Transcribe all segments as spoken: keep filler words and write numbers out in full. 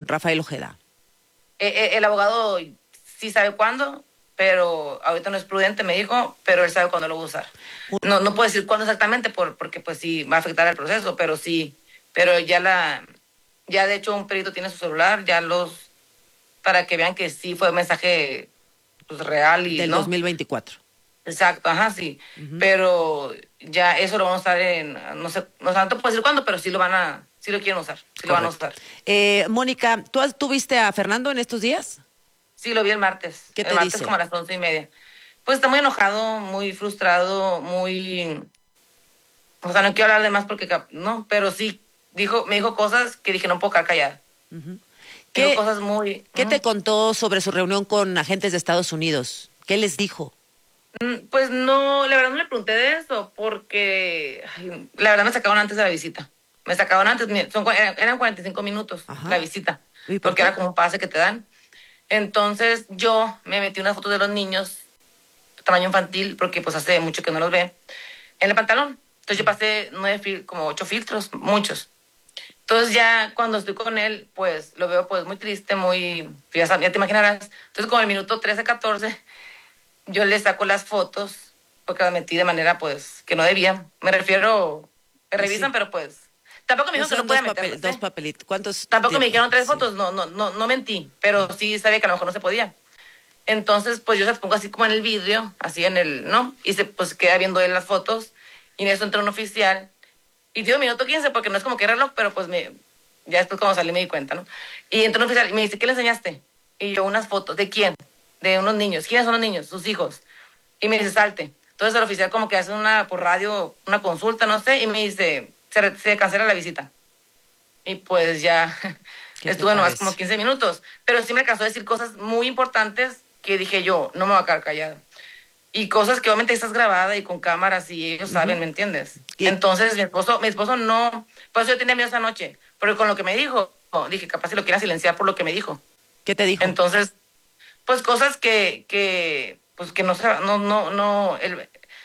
Rafael Ojeda? Eh, eh, el abogado sí sabe cuándo, pero ahorita no es prudente, me dijo, pero él sabe cuándo lo va a usar. No, no puedo decir cuándo exactamente, por, porque pues sí va a afectar el proceso, pero sí, pero ya la, ya de hecho un perito tiene su celular, ya los, para que vean que sí fue un mensaje pues, real y Del ¿no? dos mil veinticuatro. Exacto, ajá, sí. Uh-huh. Pero ya eso lo van a usar en, no sé, no sé, no te puedo decir cuándo, pero sí lo van a, sí lo quieren usar, sí Correcto. Lo van a usar. Eh, Mónica, ¿tú, ¿tú viste a Fernando en estos días? Sí, lo vi el martes. ¿Qué te el martes dice? como a las once y media. Pues está muy enojado, muy frustrado, muy... O sea, no quiero hablar de más porque, no, pero sí, dijo, me dijo cosas que dije, no puedo quedar callada. Uh-huh. ¿Qué, dijo cosas muy... ¿Qué uh-huh. te contó sobre su reunión con agentes de Estados Unidos? ¿Qué les dijo? Pues no, la verdad no le pregunté de eso, porque ay, la verdad me sacaron antes de la visita. Me sacaron antes, son, eran cuarenta y cinco minutos Ajá. la visita, por porque qué? Era como un pase que te dan. Entonces yo me metí unas fotos de los niños, tamaño infantil, porque pues hace mucho que no los ve, en el pantalón. Entonces yo pasé nueve, como ocho filtros, muchos. Entonces ya cuando estoy con él, pues lo veo pues muy triste, muy, ya, ya te imaginarás. Entonces como el minuto trece, catorce... yo le saco las fotos porque las metí de manera pues que no debía. Me refiero, me revisan, sí. Pero pues tampoco me dijeron que no podía meterlas. Papel, dos papelitos. ¿Cuántos? Tampoco tiempos? Me dijeron tres sí. fotos, no, no, no, no mentí, pero sí sabía que a lo mejor no se podía. Entonces, pues yo se las pongo así como en el vidrio, así en el, ¿no? Y se pues queda viendo él las fotos y en eso entró un oficial y dio minuto quince porque no es como que reloj, pero pues me, ya después cuando salí me di cuenta, ¿no? Y entró un oficial y me dice, ¿qué le enseñaste? Y yo, unas fotos, ¿de quién? De unos niños. ¿Quiénes son los niños? Sus hijos. Y me dice, salte. Entonces el oficial como que hace una, por radio, una consulta, no sé, y me dice, se, se cancela la visita. Y pues ya estuve nomás como quince minutos. Pero sí me alcanzó a decir cosas muy importantes que dije yo, no me voy a quedar callada. Y cosas que obviamente estás grabada y con cámaras y ellos uh-huh. saben, ¿me entiendes? ¿Qué? Entonces mi esposo, mi esposo no, por eso yo tenía miedo esa noche. Pero con lo que me dijo, dije, capaz si lo quiera silenciar por lo que me dijo. ¿Qué te dijo? Entonces... pues cosas que, que pues que no no no no él,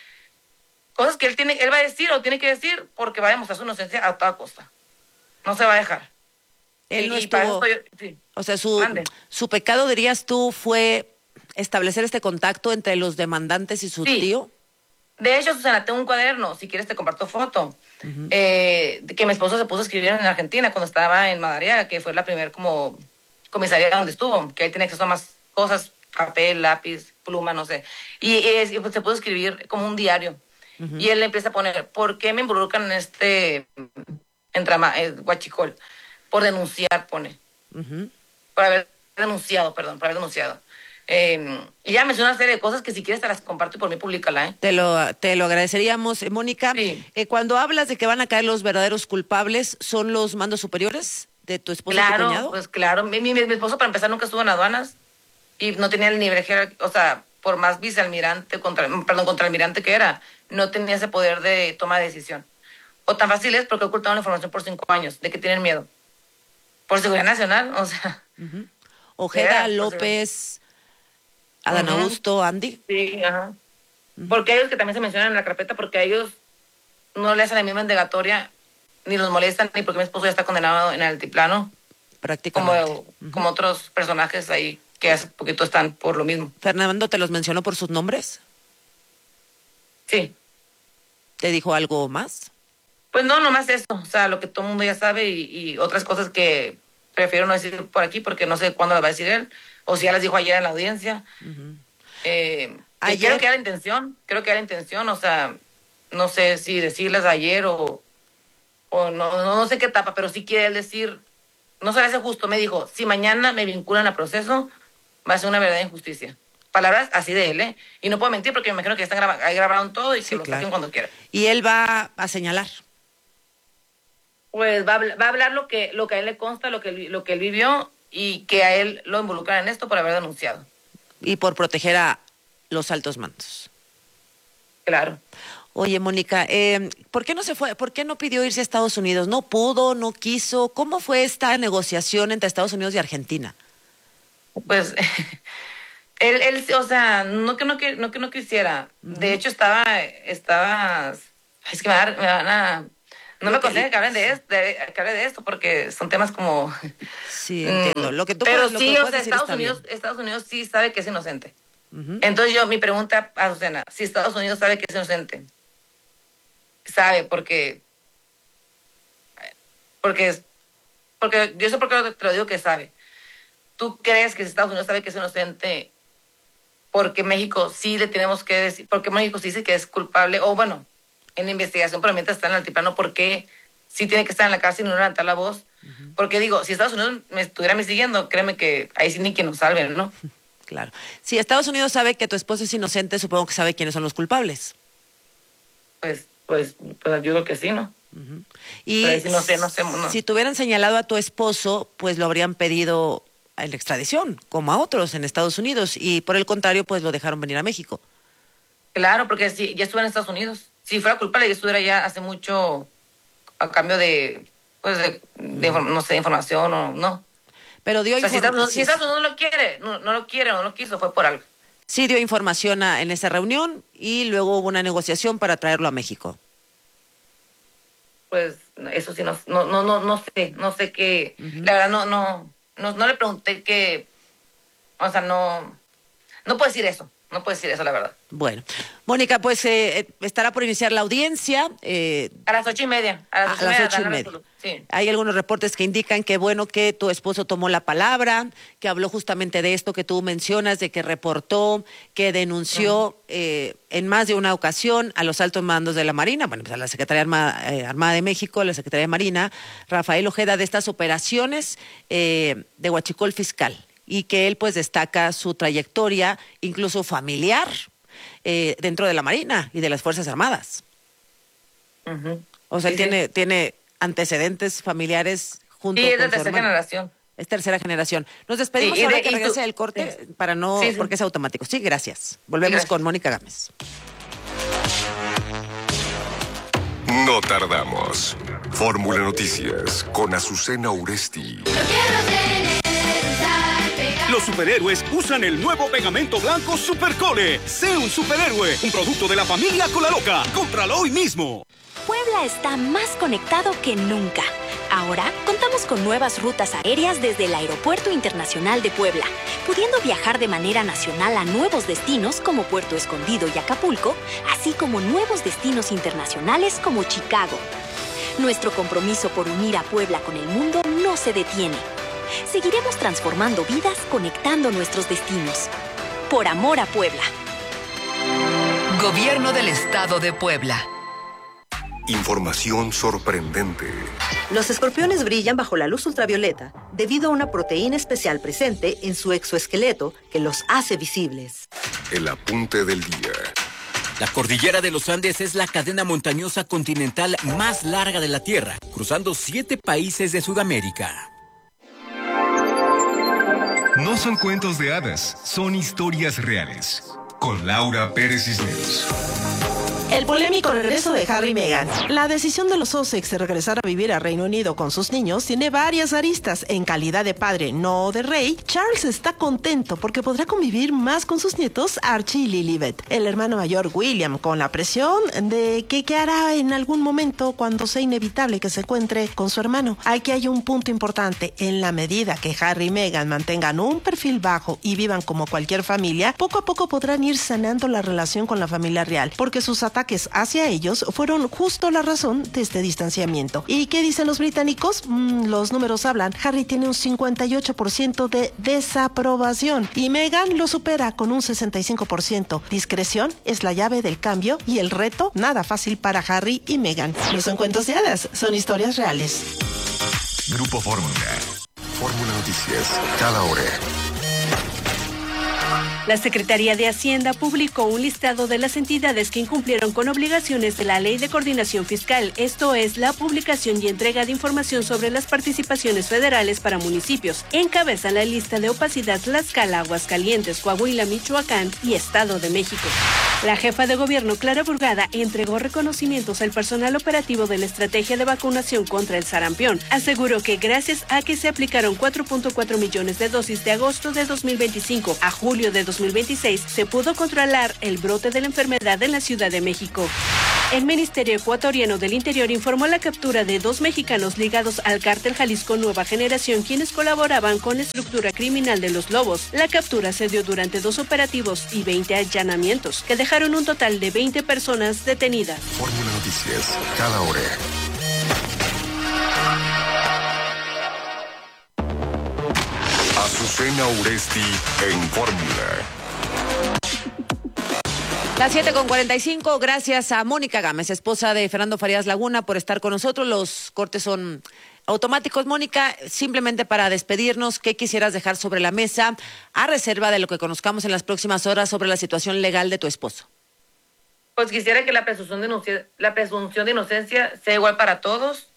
cosas que él tiene él va a decir o tiene que decir porque va a demostrar su inocencia a toda costa. No se va a dejar. Él y, no estuvo, yo, sí. O sea, su Mande. su pecado, dirías tú, fue establecer este contacto entre los demandantes y su sí. tío. De hecho, Susana, tengo un cuaderno, si quieres te comparto foto, uh-huh. eh, que mi esposo se puso a escribir en Argentina cuando estaba en Madariaga, que fue la primera como comisaría donde estuvo, que ahí tiene acceso a más cosas, papel, lápiz, pluma, no sé. Y, y, y pues, se pudo escribir como un diario. Uh-huh. Y él le empieza a poner, ¿por qué me involucran en este entrama, eh, guachicol? Por denunciar, pone. Uh-huh. Por haber denunciado, perdón, por haber denunciado. Eh, y ya menciona una serie de cosas que si quieres te las comparto y por mí públicala, ¿eh? Te lo, te lo agradeceríamos, eh, Mónica. Sí. Eh, cuando hablas de que van a caer los verdaderos culpables, ¿son los mandos superiores de tu esposo claro, y tu cuñado? Pues claro, mi, mi, mi esposo para empezar nunca estuvo en aduanas. Y no tenía el nivel, o sea, por más vicealmirante, contra, perdón, contraalmirante que era, no tenía ese poder de toma de decisión. O tan fácil es porque ocultaron la información por cinco años. ¿De qué tienen miedo? Por seguridad nacional, o sea. Uh-huh. Ojeda, López, Adán uh-huh. Augusto, Andy. Sí, ajá. Uh-huh. Porque ellos que también se mencionan en la carpeta, porque a ellos no le hacen la misma indagatoria, ni los molestan, ni porque mi esposo ya está condenado en el altiplano. Prácticamente. Como, uh-huh. como otros personajes ahí que hace poquito están por lo mismo. ¿Fernando te los mencionó por sus nombres? Sí. ¿Te dijo algo más? Pues no, nomás eso, o sea, lo que todo el mundo ya sabe y, y otras cosas que prefiero no decir por aquí porque no sé cuándo las va a decir él, o si ya las dijo ayer en la audiencia. Uh-huh. Eh, ayer... Creo que era la intención, creo que era la intención, o sea, no sé si decirlas ayer o, o no, no, no sé qué etapa, pero sí quiere él decir, no se le hace justo, me dijo, si mañana me vinculan a proceso, va a ser una verdadera injusticia. Palabras así de él, ¿eh? Y no puedo mentir porque me imagino que están grabando, ahí grabaron todo y sí, que lo claro. saquen cuando quieran. ¿Y él va a señalar? Pues va a, va a hablar lo que, lo que a él le consta, lo que, lo que él vivió y que a él lo involucran en esto por haber denunciado. Y por proteger a los altos mandos. Claro. Oye, Mónica, eh, ¿por qué no se fue? ¿Por qué no pidió irse a Estados Unidos? ¿No pudo? ¿No quiso? ¿Cómo fue esta negociación entre Estados Unidos y Argentina? Pues, él, él, o sea, no que no, que, no, que no quisiera. Uh-huh. De hecho, estaba, estaba, es que me, da, me van a, No me aconsejan que hablen de esto, de, que hable de esto, porque son temas como... Sí, entiendo. Lo que tú Pero puedes, lo sí, que o puedes sea, decir Estados está Unidos, bien. Estados Unidos sí sabe que es inocente. Uh-huh. Entonces yo, mi pregunta a Azucena, si Estados Unidos sabe que es inocente, sabe porque... Porque, porque yo sé por qué te lo digo que sabe. ¿Tú crees que si Estados Unidos sabe que es inocente, porque México sí le tenemos que decir, porque México sí dice que es culpable, o bueno, en la investigación, pero mientras está en el altiplano, ¿por qué sí tiene que estar en la cárcel y no levantar la voz? Uh-huh. Porque digo, si Estados Unidos me estuviera me siguiendo, créeme que ahí sí ni quien nos salve, ¿no? Claro. Si Estados Unidos sabe que tu esposo es inocente, supongo que sabe quiénes son los culpables. Pues, pues, pues yo creo que sí, ¿no? Uh-huh. Y si, no sé, no sé, no. si tuvieran señalado a tu esposo, pues lo habrían pedido en la extradición, como a otros en Estados Unidos, y por el contrario, pues lo dejaron venir a México. Claro, porque si ya estuviera en Estados Unidos, si fuera culpable, ya estuviera ya hace mucho a cambio de, pues, de, de uh-huh. no sé, información o no. Pero dio o sea, información. Si Estados Unidos no lo quiere, no, no lo quiere o no lo quiso, fue por algo. Sí dio información a, en esa reunión y luego hubo una negociación para traerlo a México. Pues eso sí, no, no, no, no, no sé, no sé qué, uh-huh. La verdad no, no, no, no le pregunté que, o sea, no, no puedo decir eso, no puedo decir eso, la verdad. Bueno, Mónica, pues eh, estará por iniciar la audiencia. Eh, a las ocho y media. A las, a las ocho y media. Sí. Hay algunos reportes que indican que bueno que tu esposo tomó la palabra, que habló justamente de esto que tú mencionas, de que reportó, que denunció uh-huh. eh, en más de una ocasión a los altos mandos de la Marina, bueno, pues a la Secretaría Armada, eh, Armada de México, a la Secretaría de Marina, Rafael Ojeda, de estas operaciones eh, de huachicol fiscal, y que él pues destaca su trayectoria, incluso familiar, eh, dentro de la Marina y de las Fuerzas Armadas. Uh-huh. O sea, él sí, tiene, sí. tiene antecedentes familiares junto sí, con es de su tercera hermano. generación. Es tercera generación. Nos despedimos sí, ahora de, que regrese tú, el corte, sí. para no, sí, sí. porque es automático. Sí, gracias. Volvemos gracias. con Mónica Gámez. No tardamos. Fórmula Noticias con Azucena Uresti. Los superhéroes usan el nuevo pegamento blanco Supercole. Sé un superhéroe, un producto de la familia Colaloca. Cómpralo hoy mismo. Puebla está más conectado que nunca. Ahora contamos con nuevas rutas aéreas desde el Aeropuerto Internacional de Puebla, pudiendo viajar de manera nacional a nuevos destinos como Puerto Escondido y Acapulco, así como nuevos destinos internacionales como Chicago. Nuestro compromiso por unir a Puebla con el mundo no se detiene. Seguiremos transformando vidas conectando nuestros destinos. Por amor a Puebla. Gobierno del Estado de Puebla. Información sorprendente. Los escorpiones brillan bajo la luz ultravioleta debido a una proteína especial presente en su exoesqueleto que los hace visibles. El apunte del día. La cordillera de los Andes es la cadena montañosa continental más larga de la Tierra, cruzando siete países de Sudamérica. No son cuentos de hadas, son historias reales. Con Laura Pérez Cisneros. El polémico regreso de Harry y Meghan. La decisión de los Sussex de regresar a vivir a Reino Unido con sus niños tiene varias aristas. En calidad de padre, no de rey, Charles está contento porque podrá convivir más con sus nietos Archie y Lilibet. El hermano mayor William, con la presión de que qué hará en algún momento cuando sea inevitable que se encuentre con su hermano. Aquí hay un punto importante. En la medida que Harry y Meghan mantengan un perfil bajo y vivan como cualquier familia, poco a poco podrán ir sanando la relación con la familia real, porque sus ataques hacia ellos fueron justo la razón de este distanciamiento. ¿Y qué dicen los británicos? Mm, los números hablan. Harry tiene un cincuenta y ocho por ciento de desaprobación y Meghan lo supera con un sesenta y cinco por ciento. Discreción es la llave del cambio y el reto nada fácil para Harry y Meghan. No son cuentos de hadas, son historias reales. Grupo Fórmula. Fórmula Noticias, cada hora. La Secretaría de Hacienda publicó un listado de las entidades que incumplieron con obligaciones de la Ley de Coordinación Fiscal, esto es, la publicación y entrega de información sobre las participaciones federales para municipios. Encabezan la lista de opacidad Tlaxcala, Aguascalientes, Coahuila, Michoacán y Estado de México. La jefa de gobierno, Clara Burgada, entregó reconocimientos al personal operativo de la estrategia de vacunación contra el sarampión. Aseguró que gracias a que se aplicaron cuatro punto cuatro millones de dosis de agosto de dos mil veinticinco a julio de dos mil veintiséis, se pudo controlar el brote de la enfermedad en la Ciudad de México. El Ministerio Ecuatoriano del Interior informó la captura de dos mexicanos ligados al cártel Jalisco Nueva Generación, quienes colaboraban con la estructura criminal de los Lobos. La captura se dio durante dos operativos y veinte allanamientos, que dejaron un total de veinte personas detenidas. Fórmula Noticias, cada hora. Azucena Uresti en Fórmula. Las siete con cuarenta y cinco, gracias a Mónica Gámez, esposa de Fernando Farías Laguna, por estar con nosotros. Los cortes son automáticos. Mónica, simplemente para despedirnos, ¿qué quisieras dejar sobre la mesa a reserva de lo que conozcamos en las próximas horas sobre la situación legal de tu esposo? Pues quisiera que la presunción de inocencia, la presunción de inocencia sea igual para todos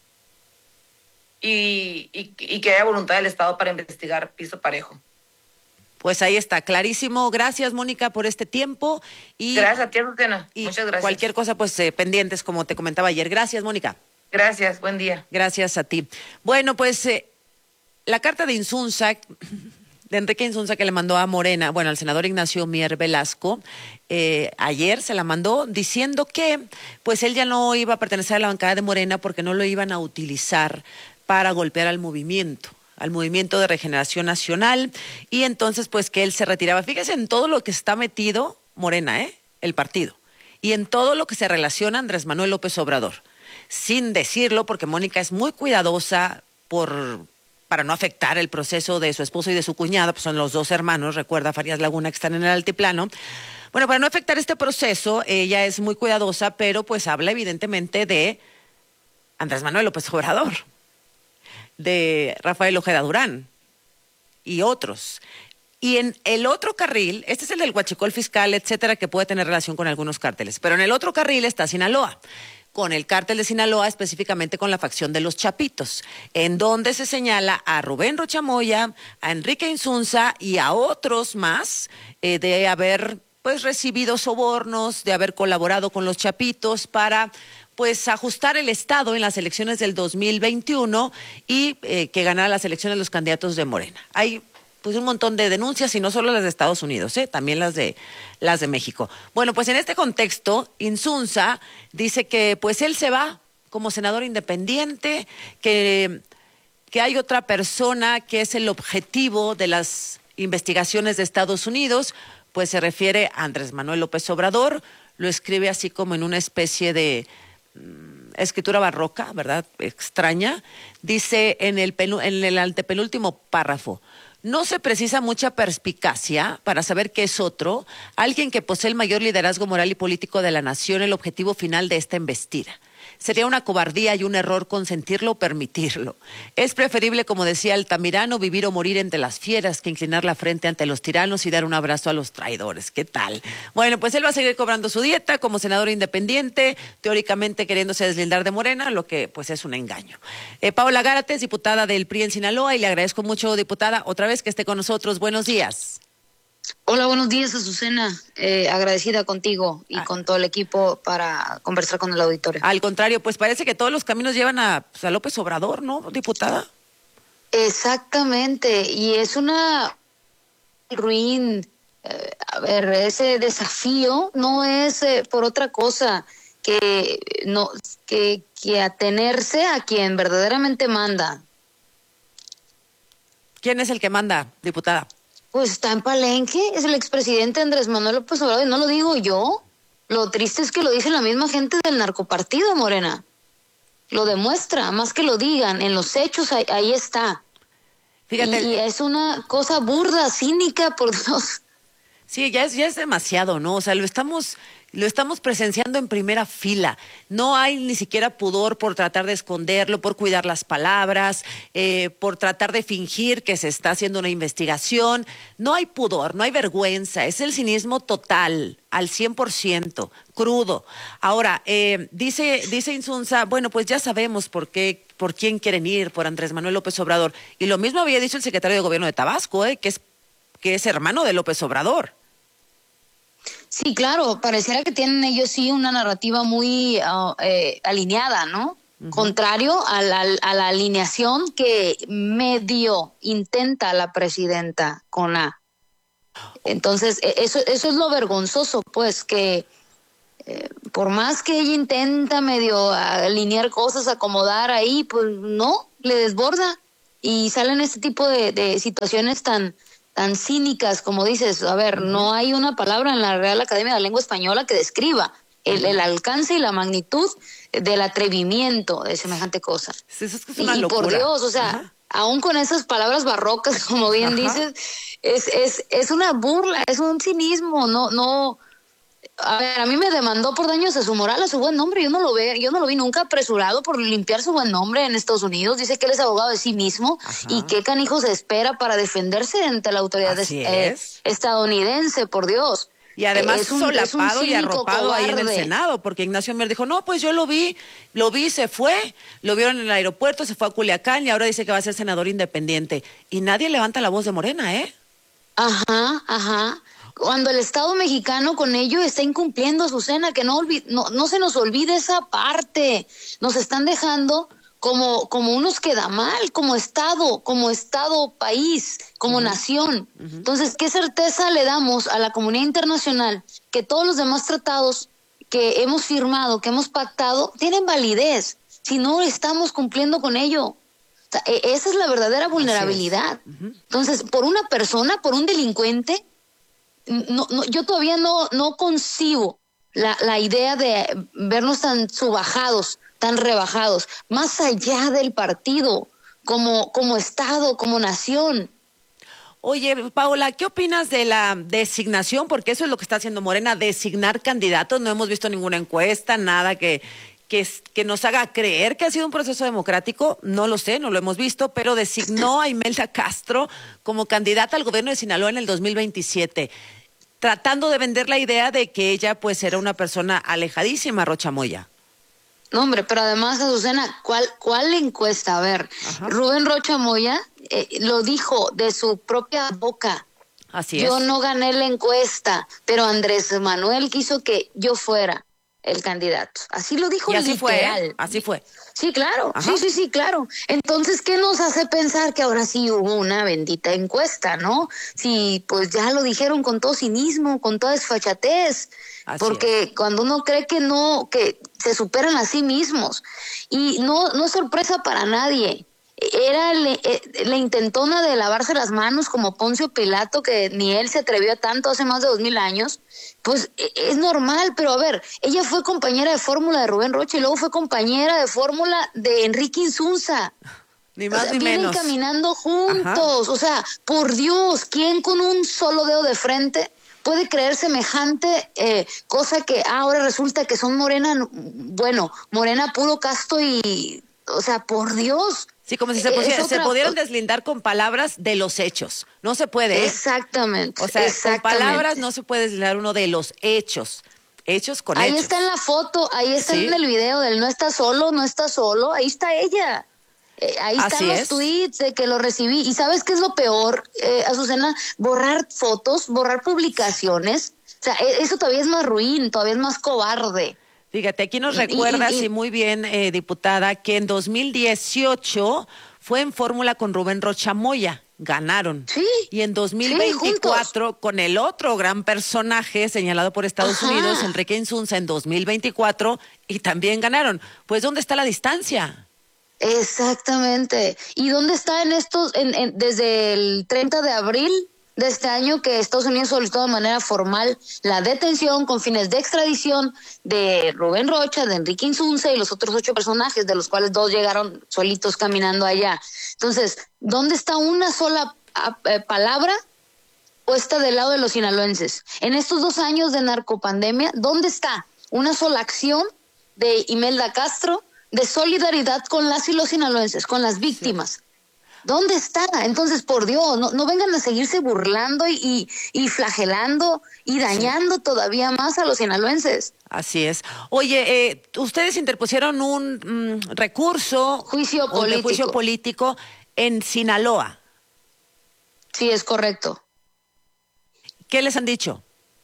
y, y, y que haya voluntad del Estado para investigar piso parejo. Pues ahí está, clarísimo. Gracias, Mónica, por este tiempo. Y, gracias a ti, Azucena. Muchas gracias. Cualquier cosa, pues, eh, pendientes, como te comentaba ayer. Gracias, Mónica. Gracias, buen día. Gracias a ti. Bueno, pues, eh, la carta de Insunza, de Enrique Insunza, que le mandó a Morena, bueno, al senador Ignacio Mier Velasco, eh, ayer se la mandó diciendo que, pues, él ya no iba a pertenecer a la bancada de Morena porque no lo iban a utilizar para golpear al movimiento. al Movimiento de Regeneración Nacional, y entonces pues que él se retiraba. Fíjese en todo lo que está metido Morena, ¿eh? El partido, y en todo lo que se relaciona a Andrés Manuel López Obrador, sin decirlo, porque Mónica es muy cuidadosa por para no afectar el proceso de su esposo y de su cuñada, pues son los dos hermanos, recuerda, Farías Laguna, que están en el altiplano. Bueno, para no afectar este proceso, ella es muy cuidadosa, pero pues habla evidentemente de Andrés Manuel López Obrador, de Rafael Ojeda Durán y otros. Y en el otro carril, este es el del huachicol fiscal, etcétera, que puede tener relación con algunos cárteles, pero en el otro carril está Sinaloa, con el cártel de Sinaloa, específicamente con la facción de los Chapitos, en donde se señala a Rubén Rochamoya, a Enrique Insunza y a otros más eh, de haber pues recibido sobornos, de haber colaborado con los Chapitos para pues ajustar el Estado en las elecciones del dos mil veintiuno y eh, que ganara las elecciones los candidatos de Morena. Hay pues un montón de denuncias, y no solo las de Estados Unidos, ¿eh? también las de las de México. Bueno, pues en este contexto, Insunza dice que pues él se va como senador independiente, que, que hay otra persona que es el objetivo de las investigaciones de Estados Unidos, pues se refiere a Andrés Manuel López Obrador, lo escribe así como en una especie de escritura barroca, ¿verdad? Extraña. Dice en el, penu, en el antepenúltimo párrafo: no se precisa mucha perspicacia para saber que es otro, alguien que posee el mayor liderazgo moral y político de la nación, el objetivo final de esta embestida. Sería una cobardía y un error consentirlo o permitirlo. Es preferible, como decía Altamirano, vivir o morir entre las fieras que inclinar la frente ante los tiranos y dar un abrazo a los traidores. ¿Qué tal? Bueno, pues él va a seguir cobrando su dieta como senador independiente, teóricamente queriéndose deslindar de Morena, lo que pues es un engaño. Eh, Paola Gárates, diputada del P R I en Sinaloa, y le agradezco mucho, diputada, otra vez que esté con nosotros. Buenos días. Hola, buenos días, Azucena. Eh, agradecida contigo y ah. con todo el equipo para conversar con el auditorio. Al contrario, pues parece que todos los caminos llevan a, pues, a López Obrador, ¿no, diputada? Exactamente, y es una ruin. Eh, a ver, ese desafío no es eh, por otra cosa que, no, que, que atenerse a quien verdaderamente manda. ¿Quién es el que manda, diputada? Pues está en Palenque, es el expresidente Andrés Manuel López Obrador, y no lo digo yo. Lo triste es que lo dice la misma gente del narcopartido, Morena. Lo demuestra, más que lo digan, en los hechos ahí, ahí está. Fíjate. Y, y es una cosa burda, cínica, por Dios. Sí, ya es, ya es demasiado, ¿no? O sea, lo estamos... Lo estamos presenciando en primera fila. No hay ni siquiera pudor por tratar de esconderlo, por cuidar las palabras, eh, por tratar de fingir que se está haciendo una investigación. No hay pudor, no hay vergüenza. Es el cinismo total, al cien por ciento, crudo. Ahora, eh, dice, dice Insunza, bueno, pues ya sabemos por qué, por quién quieren ir, por Andrés Manuel López Obrador. Y lo mismo había dicho el secretario de Gobierno de Tabasco, eh, que es, que es hermano de López Obrador. Sí, claro, pareciera que tienen ellos sí una narrativa muy uh, eh, alineada, ¿no? Uh-huh. Contrario a la, a la alineación que medio intenta la presidenta con A. Entonces, eso, eso es lo vergonzoso, pues, que eh, por más que ella intenta medio alinear cosas, acomodar ahí, pues no, le desborda y salen este tipo de, de situaciones tan tan cínicas, como dices. A ver, no hay una palabra en la Real Academia de la Lengua Española que describa el, el alcance y la magnitud del atrevimiento de semejante cosa. Sí, eso es que es una y, y por locura. Dios, o sea, Ajá. aún con esas palabras barrocas, como bien Ajá. dices, es, es, es una burla, es un cinismo, no, no. A ver, a mí me demandó por daños a su moral, a su buen nombre. Yo no lo ve, yo no lo vi nunca apresurado por limpiar su buen nombre en Estados Unidos. Dice que él es abogado de sí mismo. Ajá. Y qué canijo se espera para defenderse ante la autoridad eh, estadounidense, por Dios. Y además es un, solapado es un y arropado cobarde. Ahí en el Senado, porque Ignacio Mier dijo, no, pues yo lo vi, lo vi, se fue, lo vieron en el aeropuerto, se fue a Culiacán y ahora dice que va a ser senador independiente. Y nadie levanta la voz de Morena, ¿eh? Ajá, ajá. Cuando el Estado mexicano con ello está incumpliendo, Azucena, que no, no, no se nos olvide esa parte. Nos están dejando como, como unos quedamal, como Estado, como Estado país, como uh-huh. nación. Uh-huh. Entonces, ¿qué certeza le damos a la comunidad internacional que todos los demás tratados que hemos firmado, que hemos pactado, tienen validez si no estamos cumpliendo con ello? O sea, esa es la verdadera vulnerabilidad. Uh-huh. Entonces, por una persona, por un delincuente, No, no, yo todavía no, no concibo la, la idea de vernos tan subajados, tan rebajados, más allá del partido, como, como Estado, como nación. Oye, Paola, ¿qué opinas de la designación? Porque eso es lo que está haciendo Morena, designar candidatos. No hemos visto ninguna encuesta, nada que, que, que nos haga creer que ha sido un proceso democrático. No lo sé, no lo hemos visto, pero designó a Imelda Castro como candidata al gobierno de Sinaloa en el dos mil veintisiete, tratando de vender la idea de que ella pues era una persona alejadísima, Rocha Moya. No, hombre, pero además, Azucena, ¿cuál, cuál encuesta? A ver, Ajá. Rubén Rocha Moya eh, lo dijo de su propia boca. Así yo es. Yo no gané la encuesta, pero Andrés Manuel quiso que yo fuera el candidato. Así lo dijo y así literal. Fue, ¿eh? Así fue. Sí, claro. Ajá. Sí, sí, sí, claro. Entonces, ¿qué nos hace pensar que ahora sí hubo una bendita encuesta, no? Sí, pues ya lo dijeron con todo cinismo, con toda desfachatez. Así porque es. Cuando uno cree que no, que se superan a sí mismos. Y no, no es sorpresa para nadie. Era le, le intentona de lavarse las manos como Poncio Pilato, que ni él se atrevió a tanto hace más de dos mil años. Pues es normal, pero a ver, ella fue compañera de fórmula de Rubén Rocha y luego fue compañera de fórmula de Enrique Insunza. Ni más o sea, ni vienen menos. caminando juntos. Ajá. O sea, por Dios, ¿quién con un solo dedo de frente puede creer semejante eh, cosa que ah, ahora resulta que son Morena, bueno, Morena puro casto y, o sea, por Dios. Sí, como si se, pusiera, otra... se pudieran deslindar con palabras de los hechos. No se puede. ¿eh? Exactamente. O sea, exactamente. con palabras no se puede deslindar uno de los hechos. Hechos con ahí hechos. Ahí está en la foto, ahí está ¿Sí? en el video del no está solo, no está solo, ahí está ella. Eh, ahí Así están los es. tweets de que lo recibí. ¿Y sabes qué es lo peor, eh, Azucena? Borrar fotos, borrar publicaciones. O sea, eso todavía es más ruin, todavía es más cobarde. Fíjate, aquí nos recuerdas, y, y, y muy bien, eh, diputada, que en dos mil dieciocho fue en fórmula con Rubén Rocha Moya, ganaron. Sí. Y en dos mil veinticuatro, sí, con el otro gran personaje señalado por Estados Ajá. Unidos, Enrique Insunza, en dos mil veinticuatro, y también ganaron. Pues, ¿dónde está la distancia? Exactamente. ¿Y dónde está en estos, en, en, desde el treinta de abril de este año que Estados Unidos solicitó de manera formal la detención con fines de extradición de Rubén Rocha, de Enrique Insunza y los otros ocho personajes, de los cuales dos llegaron solitos caminando allá? Entonces, ¿dónde está una sola eh, palabra puesta del lado de los sinaloenses? En estos dos años de narcopandemia, ¿dónde está una sola acción de Imelda Castro de solidaridad con las y los sinaloenses, con las víctimas? Sí. ¿Dónde está? Entonces, por Dios, no, no vengan a seguirse burlando y, y, y flagelando y dañando sí. todavía más a los sinaloenses. Así es. Oye, eh, ustedes interpusieron un mm, recurso, juicio político. Un juicio político en Sinaloa. Sí, es correcto. ¿Qué les han dicho?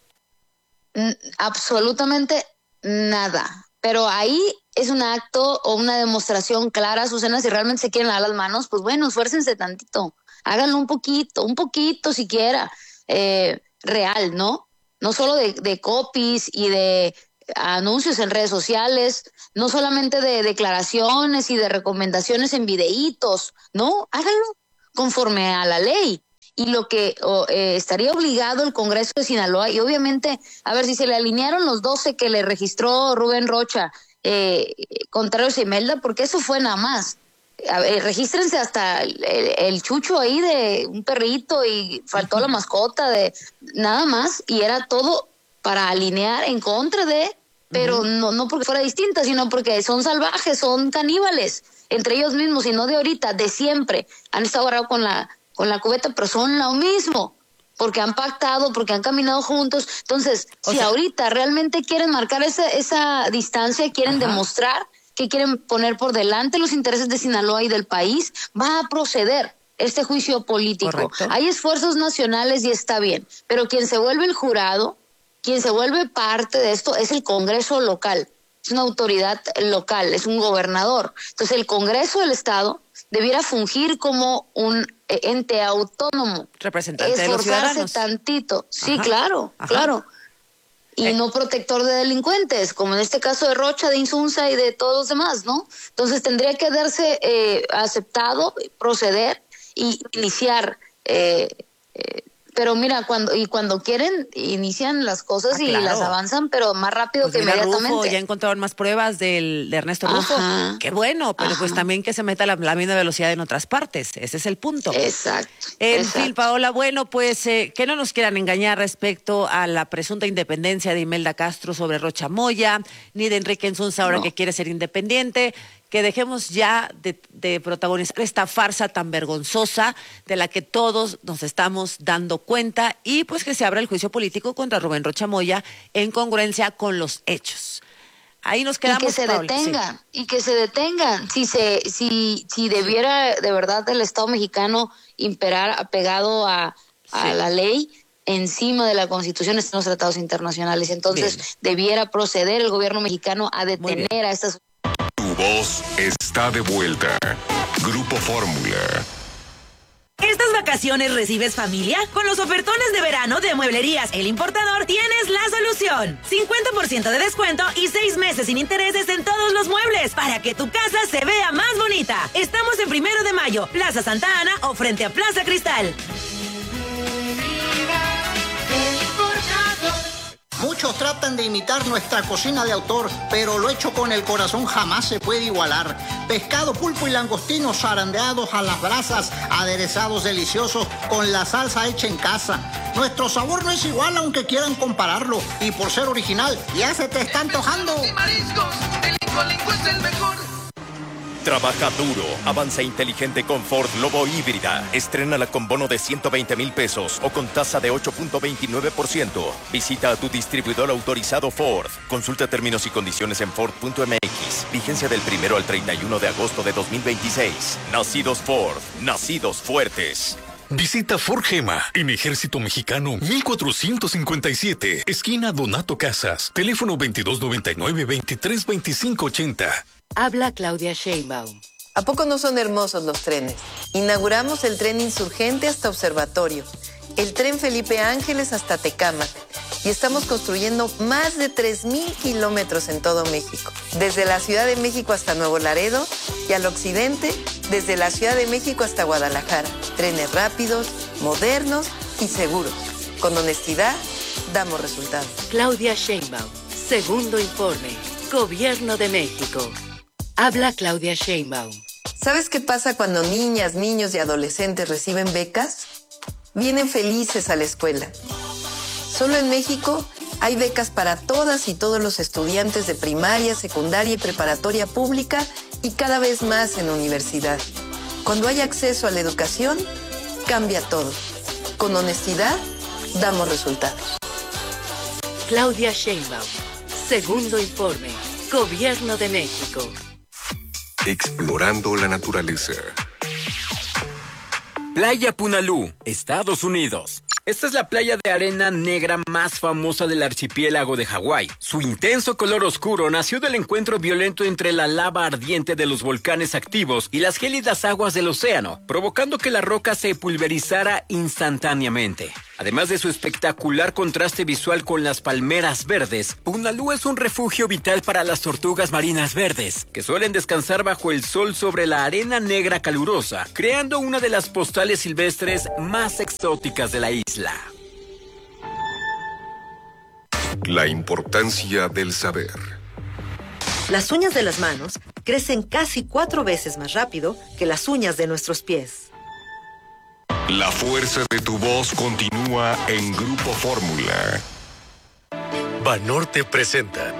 N- absolutamente nada. Pero ahí es un acto o una demostración clara, Azucena, si realmente se quieren lavar las manos, pues bueno, esfuércense tantito, háganlo un poquito, un poquito siquiera, eh, real, ¿no? No solo de, de copies y de anuncios en redes sociales, no solamente de declaraciones y de recomendaciones en videitos, no, háganlo conforme a la ley. Y lo que oh, eh, estaría obligado el Congreso de Sinaloa, y obviamente, a ver, si se le alinearon los doce que le registró Rubén Rocha, eh, contrarios a Imelda, porque eso fue nada más. A ver, regístrense hasta el, el chucho ahí de un perrito y faltó la mascota de nada más, y era todo para alinear en contra de, pero uh-huh. no, no porque fuera distinta, sino porque son salvajes, son caníbales, entre ellos mismos, y no de ahorita, de siempre. Han estado agarrados con la con la cubeta, pero son lo mismo, porque han pactado, porque han caminado juntos. Entonces, o si sea, ahorita realmente quieren marcar esa, esa distancia, quieren ajá. demostrar que quieren poner por delante los intereses de Sinaloa y del país, va a proceder este juicio político. Correcto. Hay esfuerzos nacionales y está bien, pero quien se vuelve el jurado, quien se vuelve parte de esto es el Congreso local, es una autoridad local, es un gobernador. Entonces, el Congreso del Estado debiera fungir como un ente autónomo, representante de los ciudadanos. Esforzarse tantito, sí, ajá, claro, ajá. claro. Y eh. no protector de delincuentes, como en este caso de Rocha, de Insunza y de todos los demás, ¿no? Entonces tendría que darse eh, aceptado, proceder y iniciar. Eh, eh, pero mira, cuando y cuando quieren, inician las cosas ah, y claro. las avanzan, pero más rápido pues que inmediatamente. Rufo, ya encontraron más pruebas del, de Ernesto Rufo. Ajá. Qué bueno, pero ajá. pues también que se meta la, la misma velocidad en otras partes. Ese es el punto. Exacto. En exacto. fin, Paola, bueno, pues eh, que no nos quieran engañar respecto a la presunta independencia de Imelda Castro sobre Rocha Moya, ni de Enrique Insunza ahora no. que quiere ser independiente. Que dejemos ya de, de protagonizar esta farsa tan vergonzosa de la que todos nos estamos dando cuenta y pues que se abra el juicio político contra Rubén Rocha Moya en congruencia con los hechos. Ahí nos quedamos. Y que se Paula, detengan, sí. y que se detengan. Si se, si, si debiera de verdad el Estado mexicano imperar apegado a, a sí. la ley, encima de la Constitución están los tratados internacionales. Entonces bien. debiera proceder el gobierno mexicano a detener a estas. Tu voz está de vuelta. Grupo Fórmula. ¿Estas vacaciones recibes familia? Con los ofertones de verano de Mueblerías El Importador tienes la solución. cincuenta por ciento de descuento y seis meses sin intereses en todos los muebles para que tu casa se vea más bonita. Estamos en Primero de Mayo, Plaza Santa Ana o frente a Plaza Cristal. Muchos tratan de imitar nuestra cocina de autor, pero lo hecho con el corazón jamás se puede igualar. Pescado, pulpo y langostinos zarandeados a las brasas, aderezados deliciosos con la salsa hecha en casa. Nuestro sabor no es igual aunque quieran compararlo, y por ser original ya se te está antojando. Es el mejor. Trabaja duro, avanza inteligente con Ford Lobo híbrida. Estrénala con bono de ciento veinte mil pesos o con tasa de ocho punto veintinueve por ciento. Visita a tu distribuidor autorizado Ford. Consulta términos y condiciones en Ford punto M X. Vigencia del primero al treinta y uno de agosto de dos mil veintiséis. Nacidos Ford, nacidos fuertes. Visita Ford Gema en Ejército Mexicano mil cuatrocientos cincuenta y siete, esquina Donato Casas, teléfono veintidós noventa y nueve, veintitrés veinticinco ochenta. Habla Claudia Sheinbaum. ¿A poco no son hermosos los trenes? Inauguramos el tren Insurgente hasta Observatorio, el tren Felipe Ángeles hasta Tecámac y estamos construyendo más de tres mil kilómetros en todo México. Desde la Ciudad de México hasta Nuevo Laredo y al occidente, desde la Ciudad de México hasta Guadalajara. Trenes rápidos, modernos y seguros. Con honestidad, damos resultados. Claudia Sheinbaum, segundo informe. Gobierno de México. Habla Claudia Sheinbaum. ¿Sabes qué pasa cuando niñas, niños y adolescentes reciben becas? Vienen felices a la escuela. Solo en México hay becas para todas y todos los estudiantes de primaria, secundaria y preparatoria pública y cada vez más en universidad. Cuando hay acceso a la educación, cambia todo. Con honestidad, damos resultados. Claudia Sheinbaum, segundo informe. Gobierno de México. Explorando la naturaleza. Playa Punalú, Estados Unidos. Esta es la playa de arena negra más famosa del archipiélago de Hawái. Su intenso color oscuro nació del encuentro violento entre la lava ardiente de los volcanes activos y las gélidas aguas del océano, provocando que la roca se pulverizara instantáneamente. Además de su espectacular contraste visual con las palmeras verdes, Punalú es un refugio vital para las tortugas marinas verdes, que suelen descansar bajo el sol sobre la arena negra calurosa, creando una de las postales silvestres más exóticas de la isla. La importancia del saber. Las uñas de las manos crecen casi cuatro veces más rápido que las uñas de nuestros pies. La fuerza de tu voz continúa en Grupo Fórmula. Banorte presenta.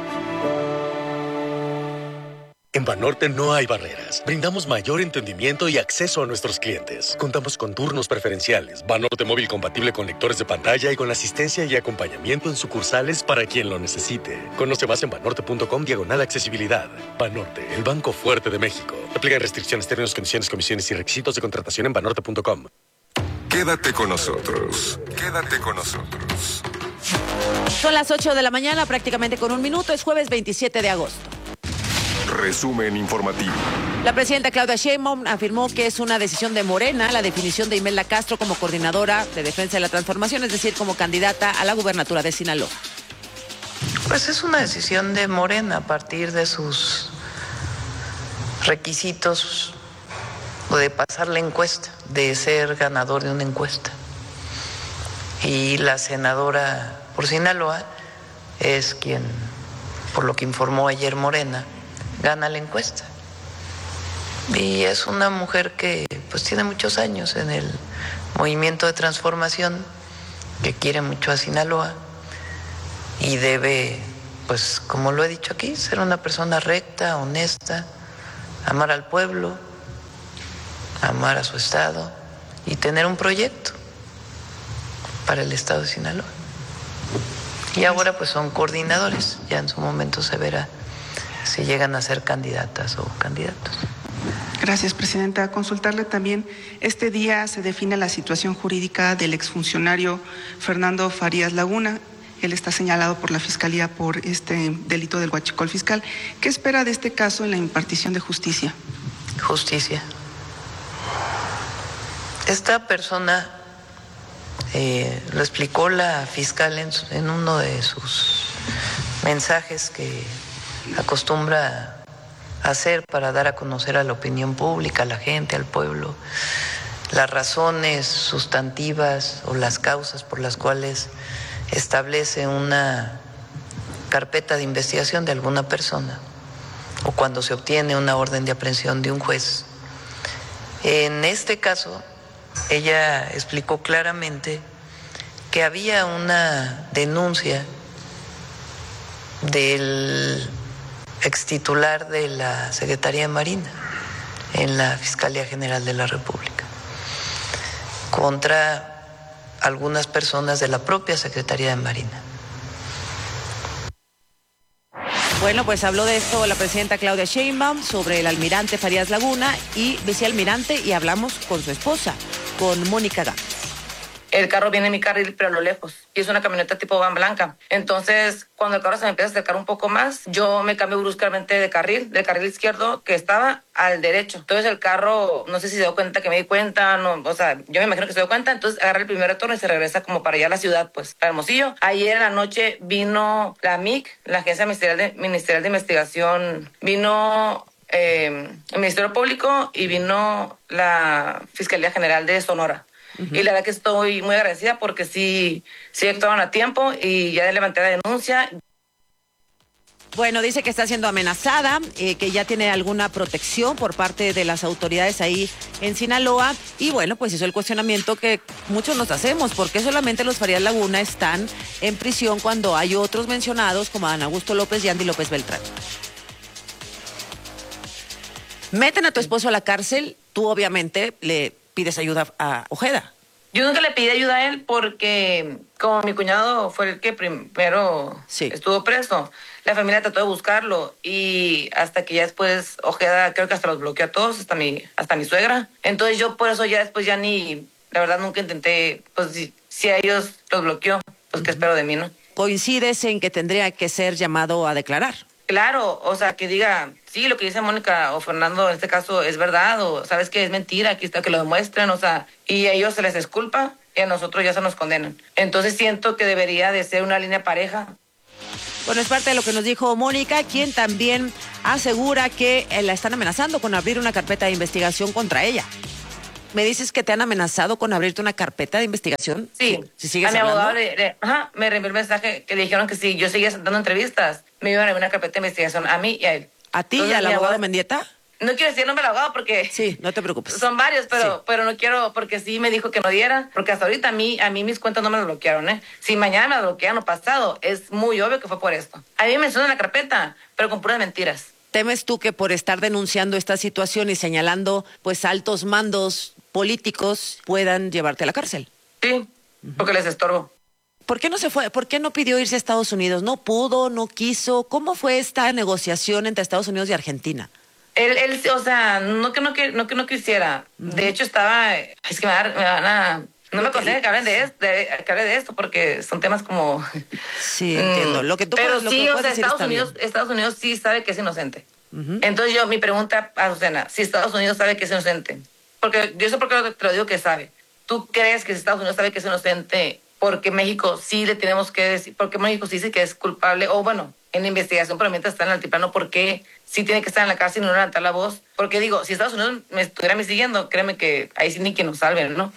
En Banorte no hay barreras. Brindamos mayor entendimiento y acceso a nuestros clientes. Contamos con turnos preferenciales, Banorte móvil compatible con lectores de pantalla y con asistencia y acompañamiento en sucursales para quien lo necesite. Conoce más en banorte.com diagonal accesibilidad. Banorte, el banco fuerte de México. Aplican restricciones, términos, condiciones, comisiones y requisitos de contratación en banorte punto com. Quédate con nosotros. Quédate con nosotros. Son las ocho de la mañana, prácticamente con un minuto. Es jueves veintisiete de agosto. Resumen informativo. La presidenta Claudia Sheinbaum afirmó que es una decisión de Morena la definición de Imelda Castro como coordinadora de defensa de la transformación, es decir, como candidata a la gubernatura de Sinaloa. Pues es una decisión de Morena a partir de sus requisitos o de pasar la encuesta, de ser ganador de una encuesta. Y la senadora por Sinaloa es quien, por lo que informó ayer Morena, gana la encuesta. Y es una mujer que pues tiene muchos años en el movimiento de transformación, que quiere mucho a Sinaloa y debe, pues como lo he dicho aquí, ser una persona recta, honesta, amar al pueblo, amar a su estado y tener un proyecto para el estado de Sinaloa. Y ahora pues son coordinadores, ya en su momento se verá si llegan a ser candidatas o candidatos. Gracias, Presidenta. Consultarle también, este día se define la situación jurídica del exfuncionario Fernando Farías Laguna. Él está señalado por la Fiscalía por este delito del huachicol fiscal. ¿Qué espera de este caso en la impartición de justicia? Justicia. Esta persona, eh, lo explicó la fiscal en, su, en uno de sus mensajes que acostumbra hacer para dar a conocer a la opinión pública, a la gente, al pueblo, las razones sustantivas o las causas por las cuales establece una carpeta de investigación de alguna persona o cuando se obtiene una orden de aprehensión de un juez. En este caso, ella explicó claramente que había una denuncia del extitular de la Secretaría de Marina en la Fiscalía General de la República contra algunas personas de la propia Secretaría de Marina. Bueno, pues habló de esto la presidenta Claudia Sheinbaum sobre el almirante Farías Laguna y vicealmirante, y hablamos con su esposa, con Mónica Gámez. El carro viene en mi carril, pero a lo lejos. Y es una camioneta tipo van blanca. Entonces, cuando el carro se me empieza a acercar un poco más, yo me cambio bruscamente de carril, del carril izquierdo que estaba al derecho. Entonces el carro, no sé si se dio cuenta que me di cuenta, no, o sea, yo me imagino que se dio cuenta, entonces agarra el primer retorno y se regresa como para allá a la ciudad, pues, para Hermosillo. Ayer en la noche vino la M I C, la Agencia Ministerial de, Ministerial de Investigación, vino eh, el Ministerio Público y vino la Fiscalía General de Sonora. Uh-huh. Y la verdad que estoy muy agradecida porque sí, sí actuaron a tiempo y ya levanté la denuncia. Bueno, dice que está siendo amenazada, eh, que ya tiene alguna protección por parte de las autoridades ahí en Sinaloa. Y bueno, pues hizo el cuestionamiento que muchos nos hacemos. ¿Por qué solamente los Farías Laguna están en prisión cuando hay otros mencionados como Adán Augusto López y Andy López Beltrán? Meten a tu esposo a la cárcel, tú obviamente le pides ayuda a Ojeda. Yo nunca le pedí ayuda a él porque como mi cuñado fue el que primero sí. estuvo preso, la familia trató de buscarlo y hasta que ya después Ojeda creo que hasta los bloqueó a todos, hasta mi, hasta mi suegra. Entonces yo por eso ya después ya ni, la verdad nunca intenté, pues si, si a ellos los bloqueó, pues qué espero de mí, ¿no? ¿Coincides en que tendría que ser llamado a declarar? Claro, o sea, que diga, sí, lo que dice Mónica o Fernando en este caso es verdad, o sabes que es mentira, aquí está, que lo demuestren, o sea, y a ellos se les disculpa, y a nosotros ya se nos condenan. Entonces siento que debería de ser una línea pareja. Bueno, es parte de lo que nos dijo Mónica, quien también asegura que eh, la están amenazando con abrir una carpeta de investigación contra ella. ¿Me dices que te han amenazado con abrirte una carpeta de investigación? Sí, si sigues a mi hablando. abogado le, le- ajá, me reenvió el mensaje que le dijeron que si yo seguía dando entrevistas, me iban a abrir una carpeta de investigación a mí y a él. ¿A ti Entonces, y al mi abogado abogado- Mendieta? No quiero decir el nombre del abogado porque... Sí, no te preocupes. Son varios, pero, Sí. pero no quiero, porque sí me dijo que no diera, porque hasta ahorita a mí, a mí mis cuentas no me las bloquearon, ¿eh? Si mañana me las bloquean o pasado, es muy obvio que fue por esto. A mí me mencionan la carpeta, pero con puras mentiras. ¿Temes tú que por estar denunciando esta situación y señalando pues altos mandos políticos puedan llevarte a la cárcel? Sí, porque les estorbo. ¿Por qué no se fue? ¿Por qué no pidió irse a Estados Unidos? ¿No pudo? ¿No quiso? ¿Cómo fue esta negociación entre Estados Unidos y Argentina? Él, él, o sea, no que no, que, no, que no quisiera. De hecho, estaba, es que me, va- me van a... No me aconsejan que hablen de esto, de, que hable de esto, porque son temas como... Sí, entiendo. Lo que tú Pero puedes- lo sí, que o puedes sea, decir Estados está Unidos, bien. Estados Unidos sí sabe que es inocente. Entonces yo, mi pregunta a Azucena, si Estados Unidos sabe que es inocente, porque yo sé por qué te lo digo que sabe. ¿Tú crees que si Estados Unidos sabe que es inocente, porque México sí le tenemos que decir, porque México sí dice que es culpable, o bueno, en la investigación, pero mientras está en el altiplano, ¿por qué sí tiene que estar en la cárcel y no levantar la voz? Porque digo, si Estados Unidos me estuviera me siguiendo, créeme que ahí sí ni que nos salven, ¿no?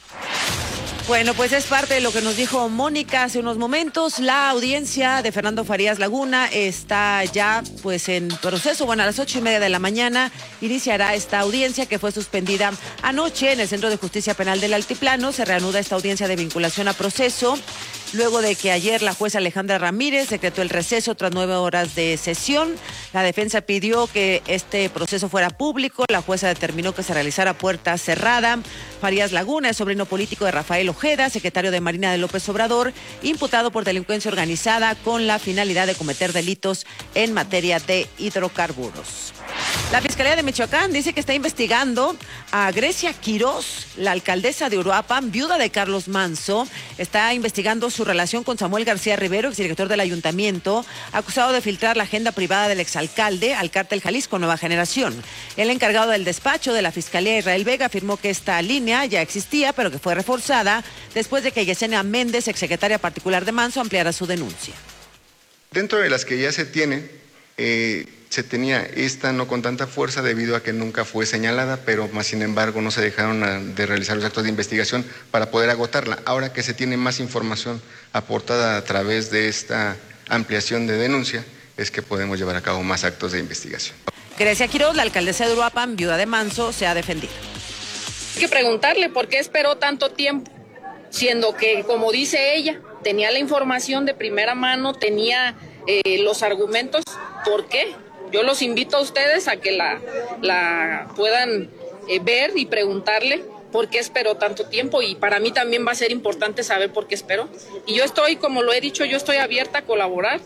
Bueno, pues es parte de lo que nos dijo Mónica hace unos momentos. La audiencia de Fernando Farías Laguna está ya pues en proceso. Bueno, a las ocho y media de la mañana iniciará esta audiencia que fue suspendida anoche en el Centro de Justicia Penal del Altiplano. Se reanuda esta audiencia de vinculación a proceso, luego de que ayer la jueza Alejandra Ramírez decretó el receso tras nueve horas de sesión. La defensa pidió que este proceso fuera público. La jueza determinó que se realizara a puerta cerrada. Farías Laguna es sobrino político de Rafael Ojeda, secretario de Marina de López Obrador, imputado por delincuencia organizada con la finalidad de cometer delitos en materia de hidrocarburos. La Fiscalía de Michoacán dice que está investigando a Grecia Quirós, la alcaldesa de Uruapan, viuda de Carlos Manso. Está investigando su relación con Samuel García Rivero, exdirector del ayuntamiento, acusado de filtrar la agenda privada del exalcalde al cártel Jalisco Nueva Generación. El encargado del despacho de la Fiscalía, Israel Vega, afirmó que esta línea ya existía, pero que fue reforzada después de que Yesenia Méndez, exsecretaria particular de Manso, ampliara su denuncia. Dentro de las que ya se tienen, eh, se tenía esta no con tanta fuerza debido a que nunca fue señalada, pero más sin embargo no se dejaron a- de realizar los actos de investigación para poder agotarla. Ahora que se tiene más información aportada a través de esta ampliación de denuncia, es que podemos llevar a cabo más actos de investigación. Grecia Quirós, la alcaldesa de Uruapan, viuda de Manso, se ha defendido. Hay que preguntarle por qué esperó tanto tiempo, siendo que, como dice ella, tenía la información de primera mano, tenía eh, los argumentos. ¿Por qué? Yo los invito a ustedes a que la, la puedan eh, ver y preguntarle por qué esperó tanto tiempo, y para mí también va a ser importante saber por qué esperó. Y yo estoy, como lo he dicho, yo estoy abierta a colaborar.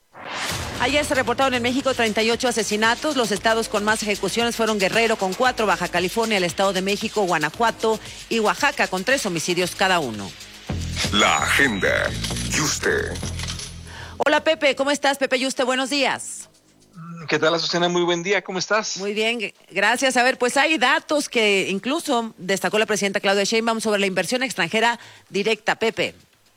Ayer se reportaron en México treinta y ocho asesinatos. Los estados con más ejecuciones fueron Guerrero con cuatro, Baja California, el Estado de México, Guanajuato y Oaxaca con tres homicidios cada uno. La agenda. Y usted. Hola Pepe, ¿cómo estás? Pepe Yuste, buenos días. ¿Qué tal, Azucena? Muy buen día, ¿cómo estás? Muy bien, gracias. A ver, pues hay datos que incluso destacó la presidenta Claudia Sheinbaum sobre la inversión extranjera directa, Pepe.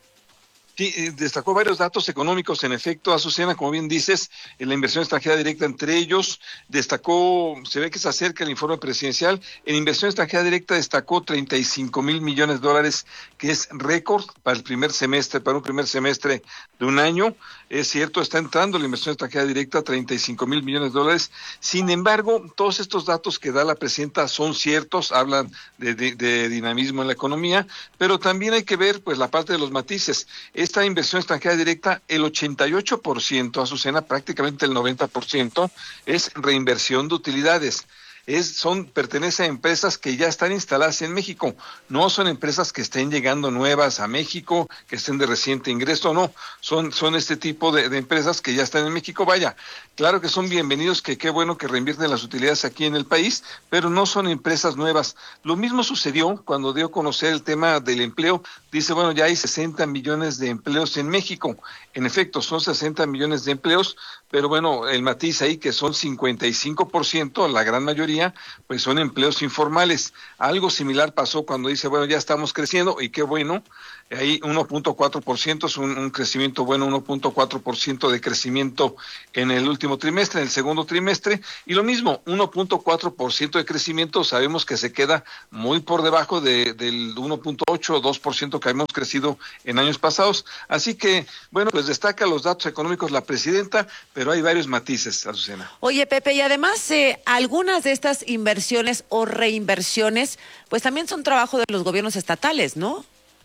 Sí, eh, destacó varios datos económicos, en efecto, Azucena, como bien dices, en la inversión extranjera directa, entre ellos destacó, se ve que se acerca el informe presidencial, en inversión extranjera directa destacó treinta y cinco mil millones de dólares, que es récord para el primer semestre, para un primer semestre de un año. Es cierto, está entrando la inversión extranjera directa, treinta y cinco mil millones de dólares. Sin embargo, todos estos datos que da la presidenta son ciertos, hablan de, de, de dinamismo en la economía, pero también hay que ver pues la parte de los matices. Esta inversión extranjera directa, el ochenta y ocho por ciento, Azucena, prácticamente el noventa por ciento, es reinversión de utilidades. Es, son, pertenece a empresas que ya están instaladas en México, no son empresas que estén llegando nuevas a México, que estén de reciente ingreso, no, son, son este tipo de, de empresas que ya están en México. Vaya, claro que son bienvenidos, que qué bueno que reinvierten las utilidades aquí en el país, pero no son empresas nuevas. Lo mismo sucedió cuando dio a conocer el tema del empleo, dice, bueno, ya hay sesenta millones de empleos en México. En efecto, son sesenta millones de empleos, pero bueno, el matiz ahí que son cincuenta y cinco por ciento, la gran mayoría, pues son empleos informales. Algo similar pasó cuando dice, bueno, ya estamos creciendo, y qué bueno, ahí uno punto cuatro por ciento es un, un crecimiento bueno, uno punto cuatro por ciento de crecimiento en el último trimestre, en el segundo trimestre, y lo mismo, uno punto cuatro por ciento de crecimiento, sabemos que se queda muy por debajo de, del uno punto ocho o dos por ciento que hemos crecido en años pasados. Así que, bueno, pues destaca los datos económicos la presidenta, pero hay varios matices, Azucena. Oye, Pepe, y además eh, algunas de estas inversiones o reinversiones, pues también son trabajo de los gobiernos estatales, ¿no?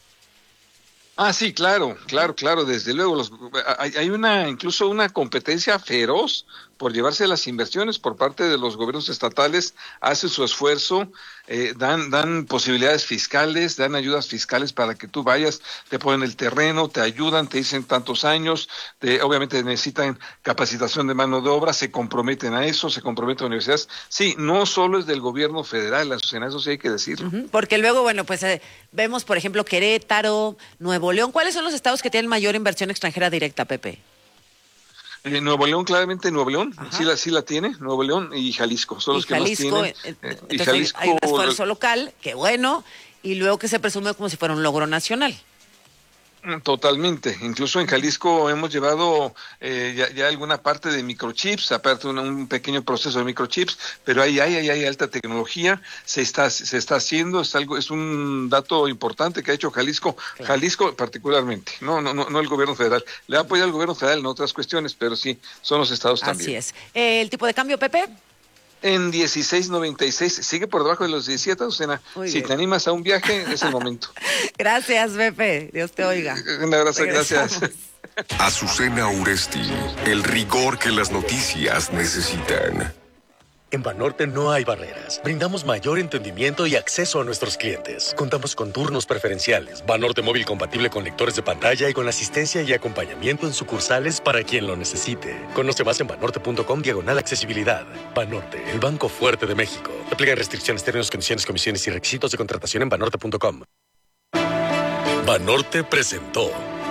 Ah, sí, claro, claro, claro, desde luego. Los, hay, hay una, incluso una competencia feroz por llevarse las inversiones por parte de los gobiernos estatales, hacen su esfuerzo, eh, dan, dan posibilidades fiscales, dan ayudas fiscales para que tú vayas, te ponen el terreno, te ayudan, te dicen tantos años, te, obviamente necesitan capacitación de mano de obra, se comprometen a eso, se comprometen a universidades. Sí, no solo es del gobierno federal, Azucena, eso sí hay que decirlo. Uh-huh, porque luego, bueno, pues eh, vemos, por ejemplo, Querétaro, Nuevo León. ¿Cuáles son los estados que tienen mayor inversión extranjera directa, Pepe? Eh, Nuevo León, claramente Nuevo León, sí la, sí la tiene, Nuevo León y Jalisco, son y los Jalisco, que más tienen. Eh, y entonces Jalisco, hay un esfuerzo local, que bueno, y luego que se presume como si fuera un logro nacional. Totalmente, incluso en Jalisco hemos llevado eh, ya, ya alguna parte de microchips, aparte un, un pequeño proceso de microchips, pero ahí hay, ahí hay alta tecnología, se está, se está haciendo, es algo, es un dato importante que ha hecho Jalisco, claro. Jalisco particularmente, no, no, no, no el gobierno federal, le ha apoyado el gobierno federal en otras cuestiones, pero sí, son los estados también. Así es. Eh, ¿El tipo de cambio, Pepe? En dieciséis noventa y seis, sigue por debajo de los diecisiete, Azucena. Si bien te animas a un viaje, es el momento. Gracias, Pepe. Dios te oiga. Un abrazo, gracias. Azucena Uresti, el rigor que las noticias necesitan. En Banorte no hay barreras. Brindamos mayor entendimiento y acceso a nuestros clientes. Contamos con turnos preferenciales, Banorte móvil compatible con lectores de pantalla y con asistencia y acompañamiento en sucursales para quien lo necesite. Conoce más en banorte punto com diagonal accesibilidad. Banorte, el banco fuerte de México. Aplican restricciones, términos, condiciones, comisiones y requisitos de contratación en banorte punto com. Banorte presentó.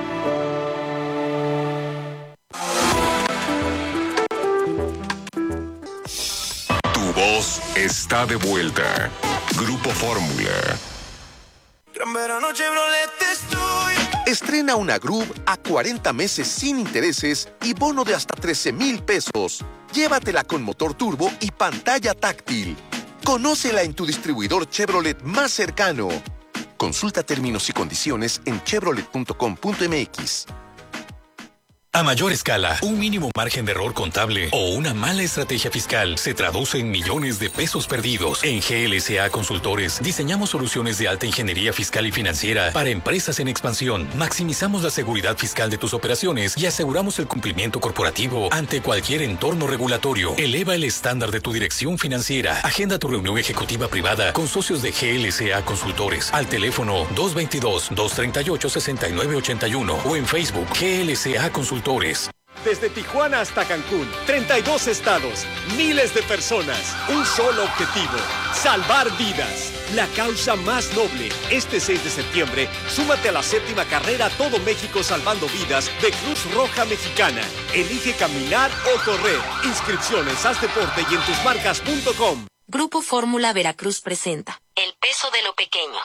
Voz está de vuelta. Grupo Fórmula. Gran verano Chevrolet estoy. Estrena una Groove a cuarenta meses sin intereses y bono de hasta trece mil pesos. Llévatela con motor turbo y pantalla táctil. Conócela en tu distribuidor Chevrolet más cercano. Consulta términos y condiciones en chevrolet punto com punto m x. A mayor escala, un mínimo margen de error contable o una mala estrategia fiscal se traduce en millones de pesos perdidos. En G L C A Consultores diseñamos soluciones de alta ingeniería fiscal y financiera para empresas en expansión. Maximizamos la seguridad fiscal de tus operaciones y aseguramos el cumplimiento corporativo ante cualquier entorno regulatorio. Eleva el estándar de tu dirección financiera. Agenda tu reunión ejecutiva privada con socios de G L C A Consultores al teléfono dos veintidós, dos treinta y ocho, sesenta y nueve ochenta y uno o en Facebook G L C A Consultores. Desde Tijuana hasta Cancún, treinta y dos estados, miles de personas, un solo objetivo, salvar vidas. La causa más noble. Este seis de septiembre, súmate a la séptima carrera Todo México Salvando Vidas de Cruz Roja Mexicana. Elige caminar o correr. Inscripciones, haz deporte y en tus marcas punto com. Grupo Fórmula Veracruz presenta El peso de lo pequeño.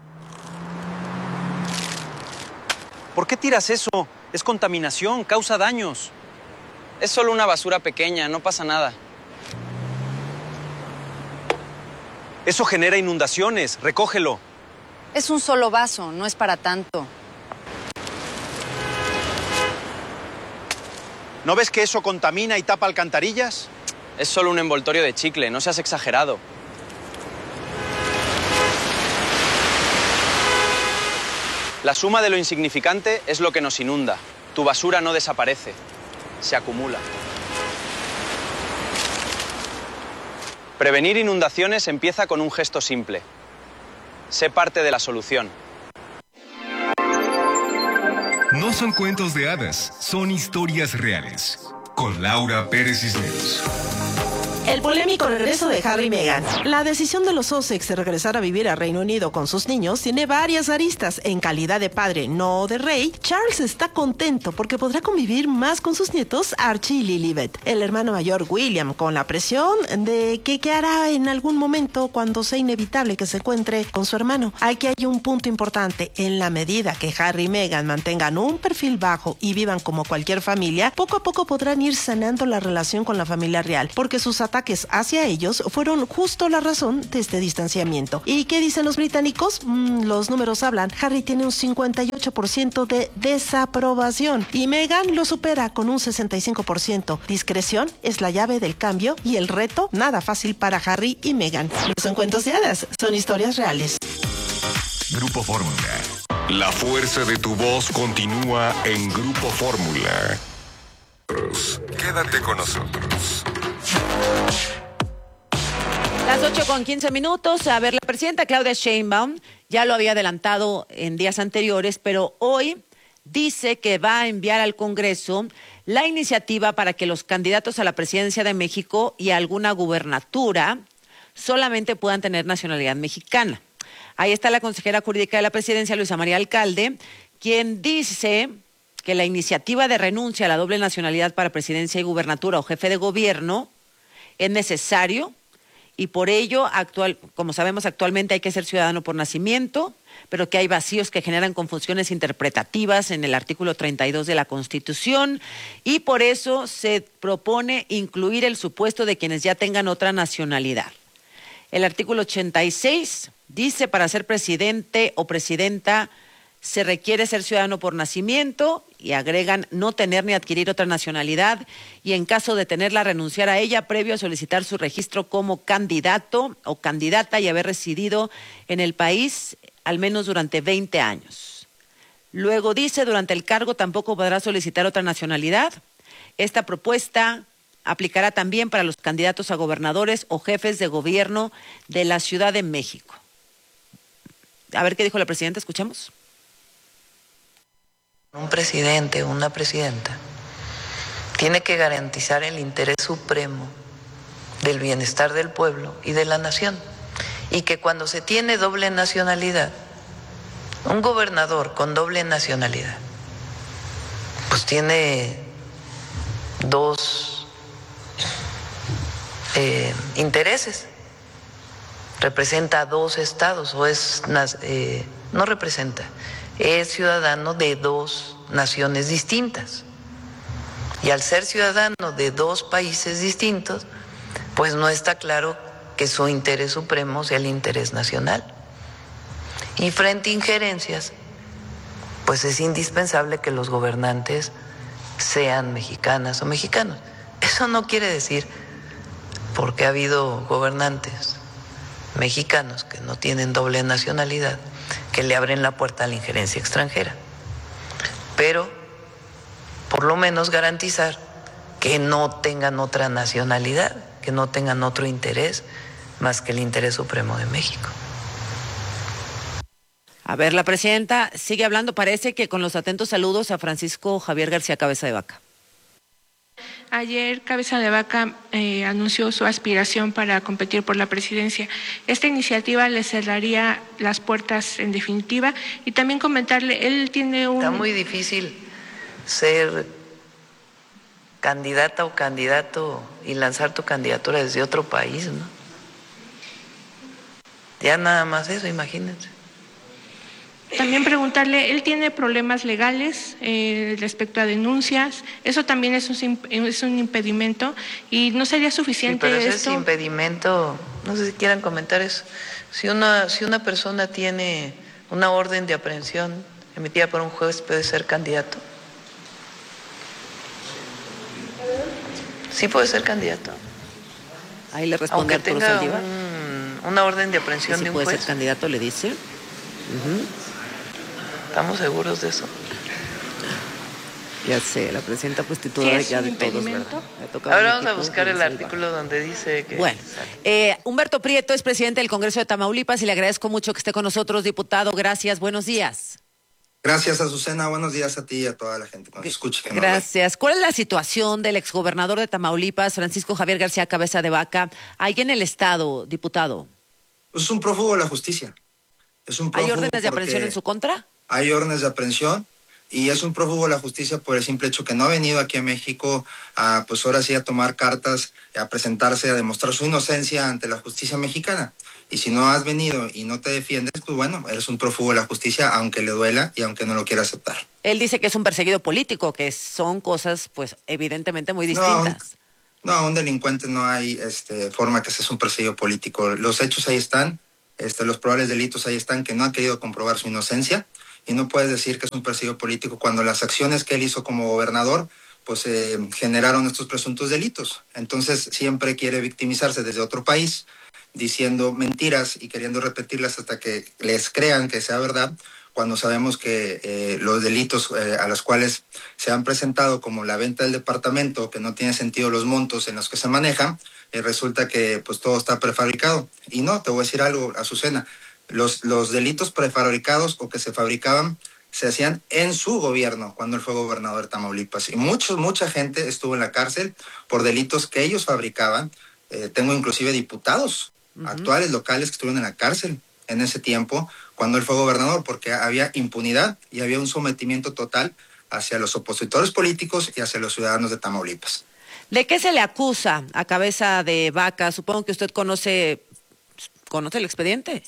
¿Por qué tiras eso? Es contaminación, causa daños. Es solo una basura pequeña, no pasa nada. Eso genera inundaciones, recógelo. Es un solo vaso, no es para tanto. ¿No ves que eso contamina y tapa alcantarillas? Es solo un envoltorio de chicle, no seas exagerado. La suma de lo insignificante es lo que nos inunda. Tu basura no desaparece, se acumula. Prevenir inundaciones empieza con un gesto simple. Sé parte de la solución. No son cuentos de hadas, son historias reales. Con Laura Pérez Cisneros. El El polémico regreso de Harry y Meghan. La decisión de los Sussex de regresar a vivir a Reino Unido con sus niños tiene varias aristas. En calidad de padre, no de rey, Charles está contento porque podrá convivir más con sus nietos Archie y Lilibet. El hermano mayor William, con la presión de que qué hará en algún momento cuando sea inevitable que se encuentre con su hermano. Aquí hay un punto importante. En la medida que Harry y Meghan mantengan un perfil bajo y vivan como cualquier familia, poco a poco podrán ir sanando la relación con la familia real, porque sus ataques hacia ellos fueron justo la razón de este distanciamiento. ¿Y qué dicen los británicos? Mm, los números hablan. Harry tiene un cincuenta y ocho por ciento de desaprobación y Meghan lo supera con un sesenta y cinco por ciento. Discreción es la llave del cambio y el reto nada fácil para Harry y Meghan. No son cuentos de hadas, son historias reales. Grupo Fórmula. La fuerza de tu voz continúa en Grupo Fórmula. Quédate con nosotros. Las ocho con quince minutos. A ver, la presidenta Claudia Sheinbaum ya lo había adelantado en días anteriores, pero hoy dice que va a enviar al Congreso la iniciativa para que los candidatos a la presidencia de México y a alguna gubernatura solamente puedan tener nacionalidad mexicana. Ahí está la consejera jurídica de la presidencia, Luisa María Alcalde, quien dice que la iniciativa de renuncia a la doble nacionalidad para presidencia y gubernatura o jefe de gobierno es necesario y por ello, actual, como sabemos actualmente hay que ser ciudadano por nacimiento, pero que hay vacíos que generan confusiones interpretativas en el artículo treinta y dos de la Constitución y por eso se propone incluir el supuesto de quienes ya tengan otra nacionalidad. El artículo ochenta y seis dice para ser presidente o presidenta se requiere ser ciudadano por nacimiento y agregan no tener ni adquirir otra nacionalidad y en caso de tenerla renunciar a ella previo a solicitar su registro como candidato o candidata y haber residido en el país al menos durante veinte años. Luego dice durante el cargo tampoco podrá solicitar otra nacionalidad. Esta propuesta aplicará también para los candidatos a gobernadores o jefes de gobierno de la Ciudad de México. A ver qué dijo la presidenta, escuchemos. Un presidente o una presidenta tiene que garantizar el interés supremo del bienestar del pueblo y de la nación. Y que cuando se tiene doble nacionalidad, un gobernador con doble nacionalidad, pues tiene dos eh, intereses. Representa a dos estados o es, eh, no representa, es ciudadano de dos naciones distintas. Y al ser ciudadano de dos países distintos, pues no está claro que su interés supremo sea el interés nacional. Y frente a injerencias, pues es indispensable que los gobernantes sean mexicanas o mexicanos. Eso no quiere decir, porque ha habido gobernantes mexicanos que no tienen doble nacionalidad, que le abren la puerta a la injerencia extranjera. Pero, por lo menos garantizar que no tengan otra nacionalidad, que no tengan otro interés más que el interés supremo de México. A ver, la presidenta sigue hablando, parece que con los atentos saludos a Francisco Javier García Cabeza de Vaca. Ayer Cabeza de Vaca eh, anunció su aspiración para competir por la presidencia. Esta iniciativa le cerraría las puertas en definitiva y también comentarle, él tiene un... Está muy difícil ser candidata o candidato y lanzar tu candidatura desde otro país, ¿no? Ya nada más eso, imagínense. También preguntarle, él tiene problemas legales eh, respecto a denuncias, eso también es un, es un impedimento y no sería suficiente sí, pero esto. Ese impedimento, no sé si quieran comentar eso. Si una, si una persona tiene una orden de aprehensión emitida por un juez, ¿puede ser candidato? Sí puede ser candidato. Ahí le responde Aunque Arturo tenga Saldívar. Un, una orden de aprehensión si de un puede juez. ser candidato, le dice. Uh-huh. ¿Estamos seguros de eso? Ya sé, la presidenta pues titular ya de todos, ¿verdad? Ahora vamos a buscar el artículo donde dice que... Bueno, eh, Humberto Prieto es presidente del Congreso de Tamaulipas y le agradezco mucho que esté con nosotros, diputado. Gracias, buenos días. Gracias, Azucena. Buenos días a ti y a toda la gente que nos escucha. Que Gracias. ¿Cuál es la situación del exgobernador de Tamaulipas, Francisco Javier García Cabeza de Vaca, ahí en el estado, diputado? Pues es un prófugo de la justicia. Es un ¿Hay órdenes de aprehensión en su contra? Hay órdenes de aprehensión y es un prófugo de la justicia por el simple hecho que no ha venido aquí a México a, pues ahora sí, a tomar cartas, a presentarse, a demostrar su inocencia ante la justicia mexicana. Y si no has venido y no te defiendes, pues bueno, eres un prófugo de la justicia, aunque le duela y aunque no lo quiera aceptar. Él dice que es un perseguido político, que son cosas, pues, evidentemente muy distintas. No, a un delincuente no hay este, forma que sea un perseguido político. Los hechos ahí están, este, los probables delitos ahí están, que no han querido comprobar su inocencia, y no puedes decir que es un perseguido político cuando las acciones que él hizo como gobernador pues eh, generaron estos presuntos delitos. Entonces siempre quiere victimizarse desde otro país, diciendo mentiras y queriendo repetirlas hasta que les crean que sea verdad, cuando sabemos que eh, los delitos eh, a los cuales se han presentado, como la venta del departamento, que no tiene sentido los montos en los que se manejan, eh, resulta que pues todo está prefabricado. Y no, te voy a decir algo, Azucena, los, los delitos prefabricados o que se fabricaban se hacían en su gobierno cuando él fue gobernador de Tamaulipas. Y muchos, mucha gente estuvo en la cárcel por delitos que ellos fabricaban. Eh, tengo inclusive diputados uh-huh. actuales, locales, que estuvieron en la cárcel en ese tiempo cuando él fue gobernador, porque había impunidad y había un sometimiento total hacia los opositores políticos y hacia los ciudadanos de Tamaulipas. ¿De qué se le acusa a Cabeza de Vaca? Supongo que usted conoce, ¿conoce el expediente?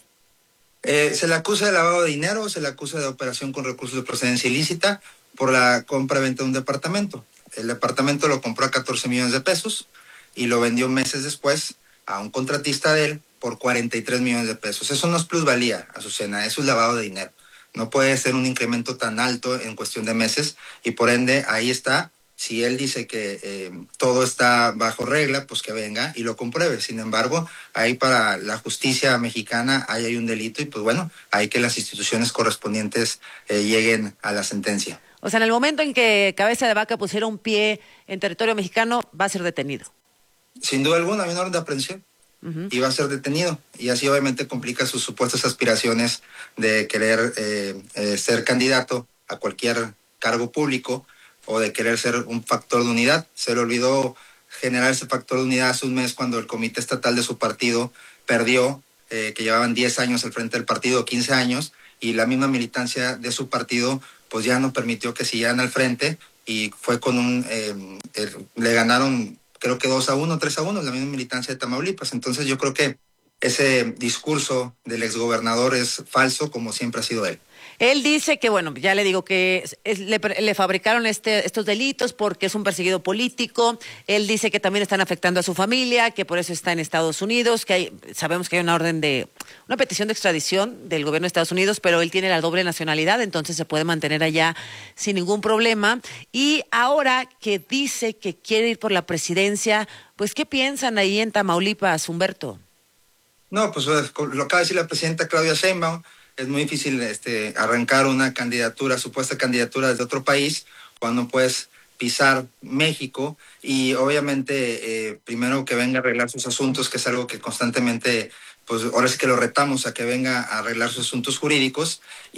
Eh, se le acusa de lavado de dinero, se le acusa de operación con recursos de procedencia ilícita por la compra-venta de un departamento. El departamento lo compró a catorce millones de pesos y lo vendió meses después a un contratista de él por cuarenta y tres millones de pesos. Eso no es plusvalía, Azucena, eso es lavado de dinero. No puede ser un incremento tan alto en cuestión de meses y por ende ahí está. Si él dice que eh, todo está bajo regla, pues que venga y lo compruebe. Sin embargo, ahí para la justicia mexicana ahí hay un delito y pues bueno, hay que las instituciones correspondientes eh, lleguen a la sentencia. O sea, en el momento en que Cabeza de Vaca pusiera un pie en territorio mexicano, va a ser detenido. Sin duda alguna, hay una orden de aprehensión uh-huh. y va a ser detenido. Y así obviamente complica sus supuestas aspiraciones de querer eh, eh, ser candidato a cualquier cargo público o de querer ser un factor de unidad. Se le olvidó generar ese factor de unidad hace un mes cuando el comité estatal de su partido perdió, eh, que llevaban diez años al frente del partido, quince años, y la misma militancia de su partido pues ya no permitió que siguieran al frente y fue con un... Eh, eh, le ganaron creo que dos a uno, tres a uno, la misma militancia de Tamaulipas. Entonces yo creo que ese discurso del exgobernador es falso, como siempre ha sido él. Él dice que, bueno, ya le digo que es, le, le fabricaron este, estos delitos porque es un perseguido político. Él dice que también están afectando a su familia, que por eso está en Estados Unidos, que hay, sabemos que hay una orden de, una petición de extradición del gobierno de Estados Unidos, pero él tiene la doble nacionalidad, entonces se puede mantener allá sin ningún problema. Y ahora que dice que quiere ir por la presidencia, pues, ¿qué piensan ahí en Tamaulipas, Humberto? No, pues lo acaba de decir la presidenta Claudia Sheinbaum. Es muy difícil este, arrancar una candidatura, supuesta candidatura desde otro país, cuando puedes pisar México y obviamente eh, primero que venga a arreglar sus asuntos, que es algo que constantemente, pues ahora sí que lo retamos a que venga a arreglar sus asuntos jurídicos.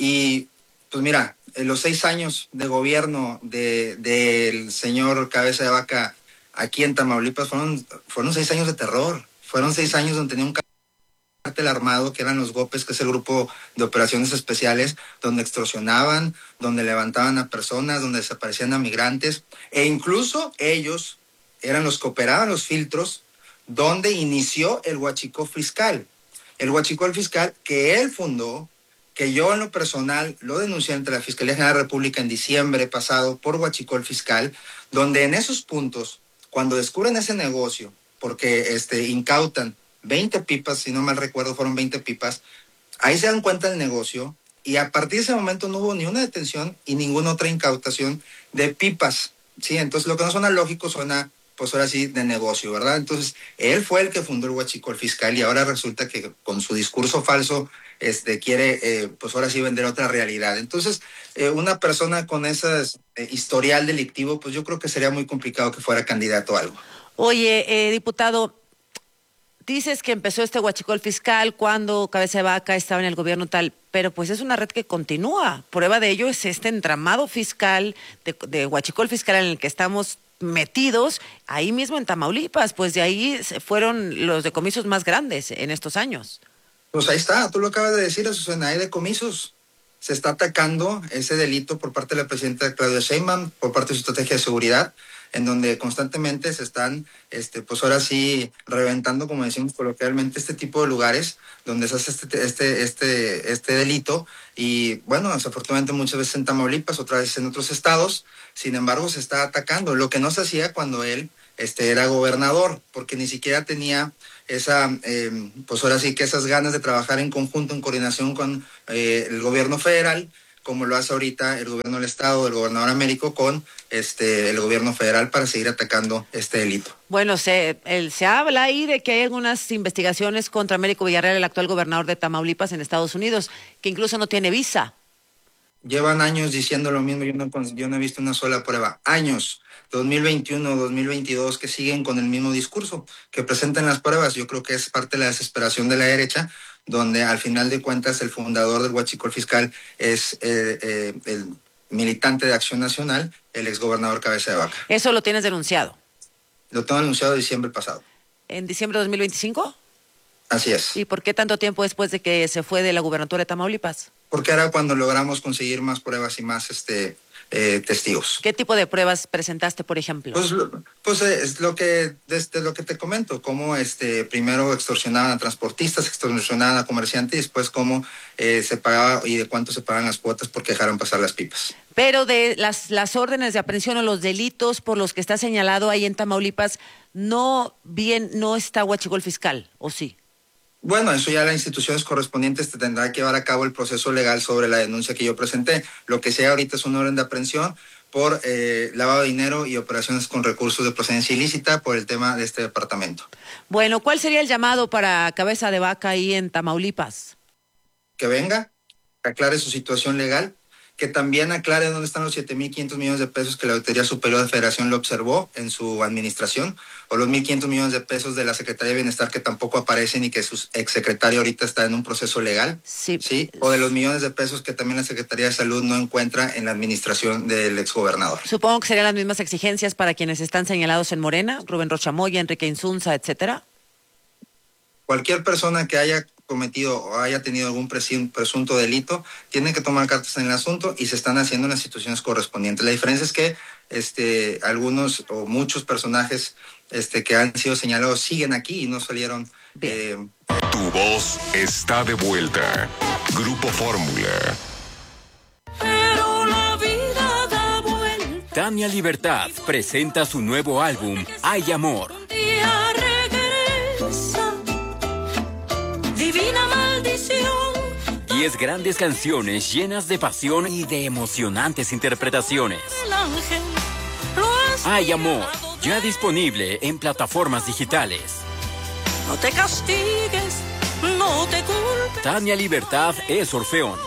Y pues mira, en los seis años de gobierno de, del señor Cabeza de Vaca aquí en Tamaulipas fueron, fueron seis años de terror, fueron seis años donde tenía un cártel armado, que eran los GOPES, que es el grupo de operaciones especiales, donde extorsionaban, donde levantaban a personas, donde desaparecían a migrantes, e incluso ellos eran los que operaban los filtros, donde inició el huachicol fiscal. El huachicol fiscal que él fundó, que yo en lo personal lo denuncié ante la Fiscalía General de la República en diciembre pasado por huachicol fiscal, donde en esos puntos, cuando descubren ese negocio, porque este, incautan veinte pipas, si no mal recuerdo, fueron veinte pipas. Ahí se dan cuenta del negocio y a partir de ese momento no hubo ni una detención y ninguna otra incautación de pipas. Sí, entonces lo que no suena lógico suena, pues ahora sí, de negocio, ¿verdad? Entonces, él fue el que fundó el huachicol fiscal y ahora resulta que con su discurso falso este, quiere, eh, pues ahora sí, vender otra realidad. Entonces, eh, una persona con ese eh, historial delictivo, pues yo creo que sería muy complicado que fuera candidato a algo. Oye, eh, diputado, Dices que empezó este huachicol fiscal cuando Cabeza de Vaca estaba en el gobierno tal, pero pues es una red que continúa. Prueba de ello es este entramado fiscal, de, de huachicol fiscal en el que estamos metidos, ahí mismo en Tamaulipas, pues de ahí fueron los decomisos más grandes en estos años. Pues ahí está, tú lo acabas de decir, Azucena, hay decomisos. Se está atacando ese delito por parte de la presidenta Claudia Sheinbaum, por parte de su estrategia de seguridad, en donde constantemente se están, este, pues ahora sí, reventando, como decimos coloquialmente, este tipo de lugares donde se hace este, este, este, este delito. Y bueno, desafortunadamente muchas veces en Tamaulipas, otras veces en otros estados. Sin embargo, se está atacando, lo que no se hacía cuando él este, era gobernador, porque ni siquiera tenía esa, eh, pues ahora sí que esas ganas de trabajar en conjunto, en coordinación con eh, el gobierno federal, como lo hace ahorita el gobierno del estado, el gobernador Américo, con este el gobierno federal para seguir atacando este delito. Bueno, se, el, se habla ahí de que hay algunas investigaciones contra Américo Villarreal, el actual gobernador de Tamaulipas en Estados Unidos, que incluso no tiene visa. Llevan años diciendo lo mismo, yo no, yo no he visto una sola prueba. Años, dos mil veintiuno, dos mil veintidós, que siguen con el mismo discurso, que presentan las pruebas. Yo creo que es parte de la desesperación de la derecha, donde al final de cuentas el fundador del huachicol fiscal es eh, eh, el militante de Acción Nacional, el exgobernador Cabeza de Vaca. ¿Eso lo tienes denunciado? Lo tengo denunciado en diciembre pasado. ¿En diciembre de dos mil veinticinco? Así es. ¿Y por qué tanto tiempo después de que se fue de la gubernatura de Tamaulipas? Porque era cuando logramos conseguir más pruebas y más este eh, testigos. ¿Qué tipo de pruebas presentaste, por ejemplo? Pues, pues eh, es lo que desde lo que te comento, cómo este primero extorsionaban a transportistas, extorsionaban a comerciantes y después cómo eh, se pagaba y de cuánto se pagan las cuotas porque dejaron pasar las pipas. Pero de las, las órdenes de aprehensión o los delitos por los que está señalado ahí en Tamaulipas, no bien no está huachicol fiscal, ¿o sí? Bueno, eso ya las instituciones correspondientes te tendrá que llevar a cabo el proceso legal sobre la denuncia que yo presenté. Lo que sea ahorita es una orden de aprehensión por eh, lavado de dinero y operaciones con recursos de procedencia ilícita por el tema de este departamento. Bueno, ¿cuál sería el llamado para Cabeza de Vaca ahí en Tamaulipas? Que venga, que aclare su situación legal, que también aclare dónde están los siete mil quinientos millones de pesos que la Auditoría Superior de Federación lo observó en su administración, o los mil quinientos millones de pesos de la Secretaría de Bienestar que tampoco aparecen y que su exsecretario ahorita está en un proceso legal, sí. ¿sí? O de los millones de pesos que también la Secretaría de Salud no encuentra en la administración del exgobernador. Supongo que serían las mismas exigencias para quienes están señalados en Morena, Rubén Rocha Moya, Enrique Insunza, etcétera. Cualquier persona que haya cometido o haya tenido algún presunto delito, tienen que tomar cartas en el asunto y se están haciendo en las instituciones correspondientes. La diferencia es que este, algunos o muchos personajes este, que han sido señalados siguen aquí y no salieron. Eh... Tu voz está de vuelta. Grupo Fórmula. Pero la vida da vuelta. Tania Libertad presenta su nuevo álbum, Hay Amor. Día regresa. Divina maldición. Diez grandes canciones llenas de pasión y de emocionantes interpretaciones. El ángel lo has Hay Amor, ya disponible en plataformas digitales. No te castigues, no te culpes. Tania Libertad es Orfeón.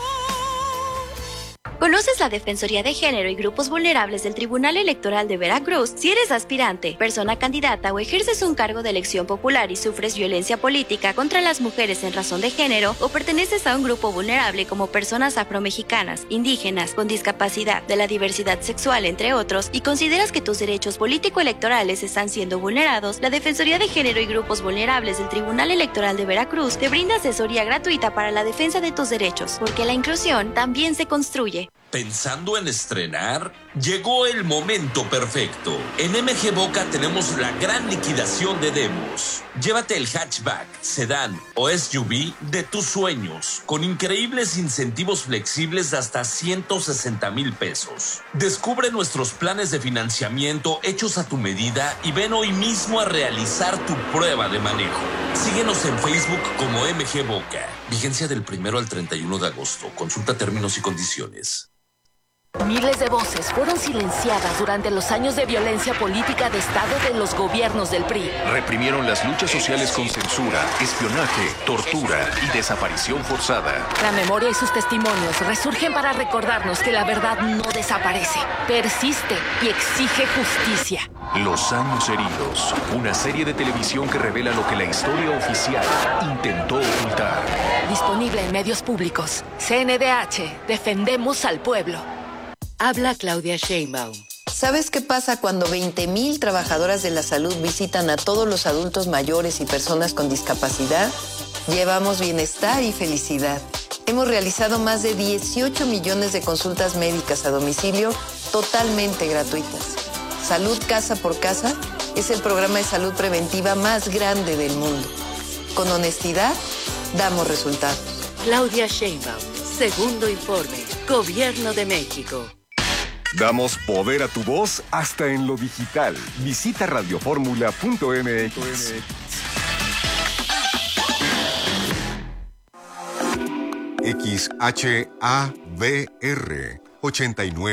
¿Conoces la Defensoría de Género y Grupos Vulnerables del Tribunal Electoral de Veracruz? Si eres aspirante, persona candidata o ejerces un cargo de elección popular y sufres violencia política contra las mujeres en razón de género o perteneces a un grupo vulnerable como personas afromexicanas, indígenas, con discapacidad, de la diversidad sexual, entre otros, y consideras que tus derechos político-electorales están siendo vulnerados, la Defensoría de Género y Grupos Vulnerables del Tribunal Electoral de Veracruz te brinda asesoría gratuita para la defensa de tus derechos, porque la inclusión también se construye. ¿Pensando en estrenar? Llegó el momento perfecto. En M G Boca tenemos la gran liquidación de demos. Llévate el hatchback, sedán o S U V de tus sueños, con increíbles incentivos flexibles de hasta ciento sesenta mil pesos. Descubre nuestros planes de financiamiento hechos a tu medida y ven hoy mismo a realizar tu prueba de manejo. Síguenos en Facebook como M G Boca. Vigencia del primero al treinta y uno de agosto. Consulta términos y condiciones. Miles de voces fueron silenciadas durante los años de violencia política de Estado de los gobiernos del P R I. Reprimieron las luchas sociales con censura, espionaje, tortura y desaparición forzada. La memoria y sus testimonios resurgen para recordarnos que la verdad no desaparece, persiste y exige justicia. Los años heridos, una serie de televisión que revela lo que la historia oficial intentó ocultar. Disponible en medios públicos. C N D H, defendemos al pueblo. Habla Claudia Sheinbaum. ¿Sabes qué pasa cuando veinte mil trabajadoras de la salud visitan a todos los adultos mayores y personas con discapacidad? Llevamos bienestar y felicidad. Hemos realizado más de dieciocho millones de consultas médicas a domicilio totalmente gratuitas. Salud Casa por Casa es el programa de salud preventiva más grande del mundo. Con honestidad, damos resultados. Claudia Sheinbaum, segundo informe, Gobierno de México. Damos poder a tu voz hasta en lo digital. Visita radioformula punto m x. X H A B R ochenta y nueve.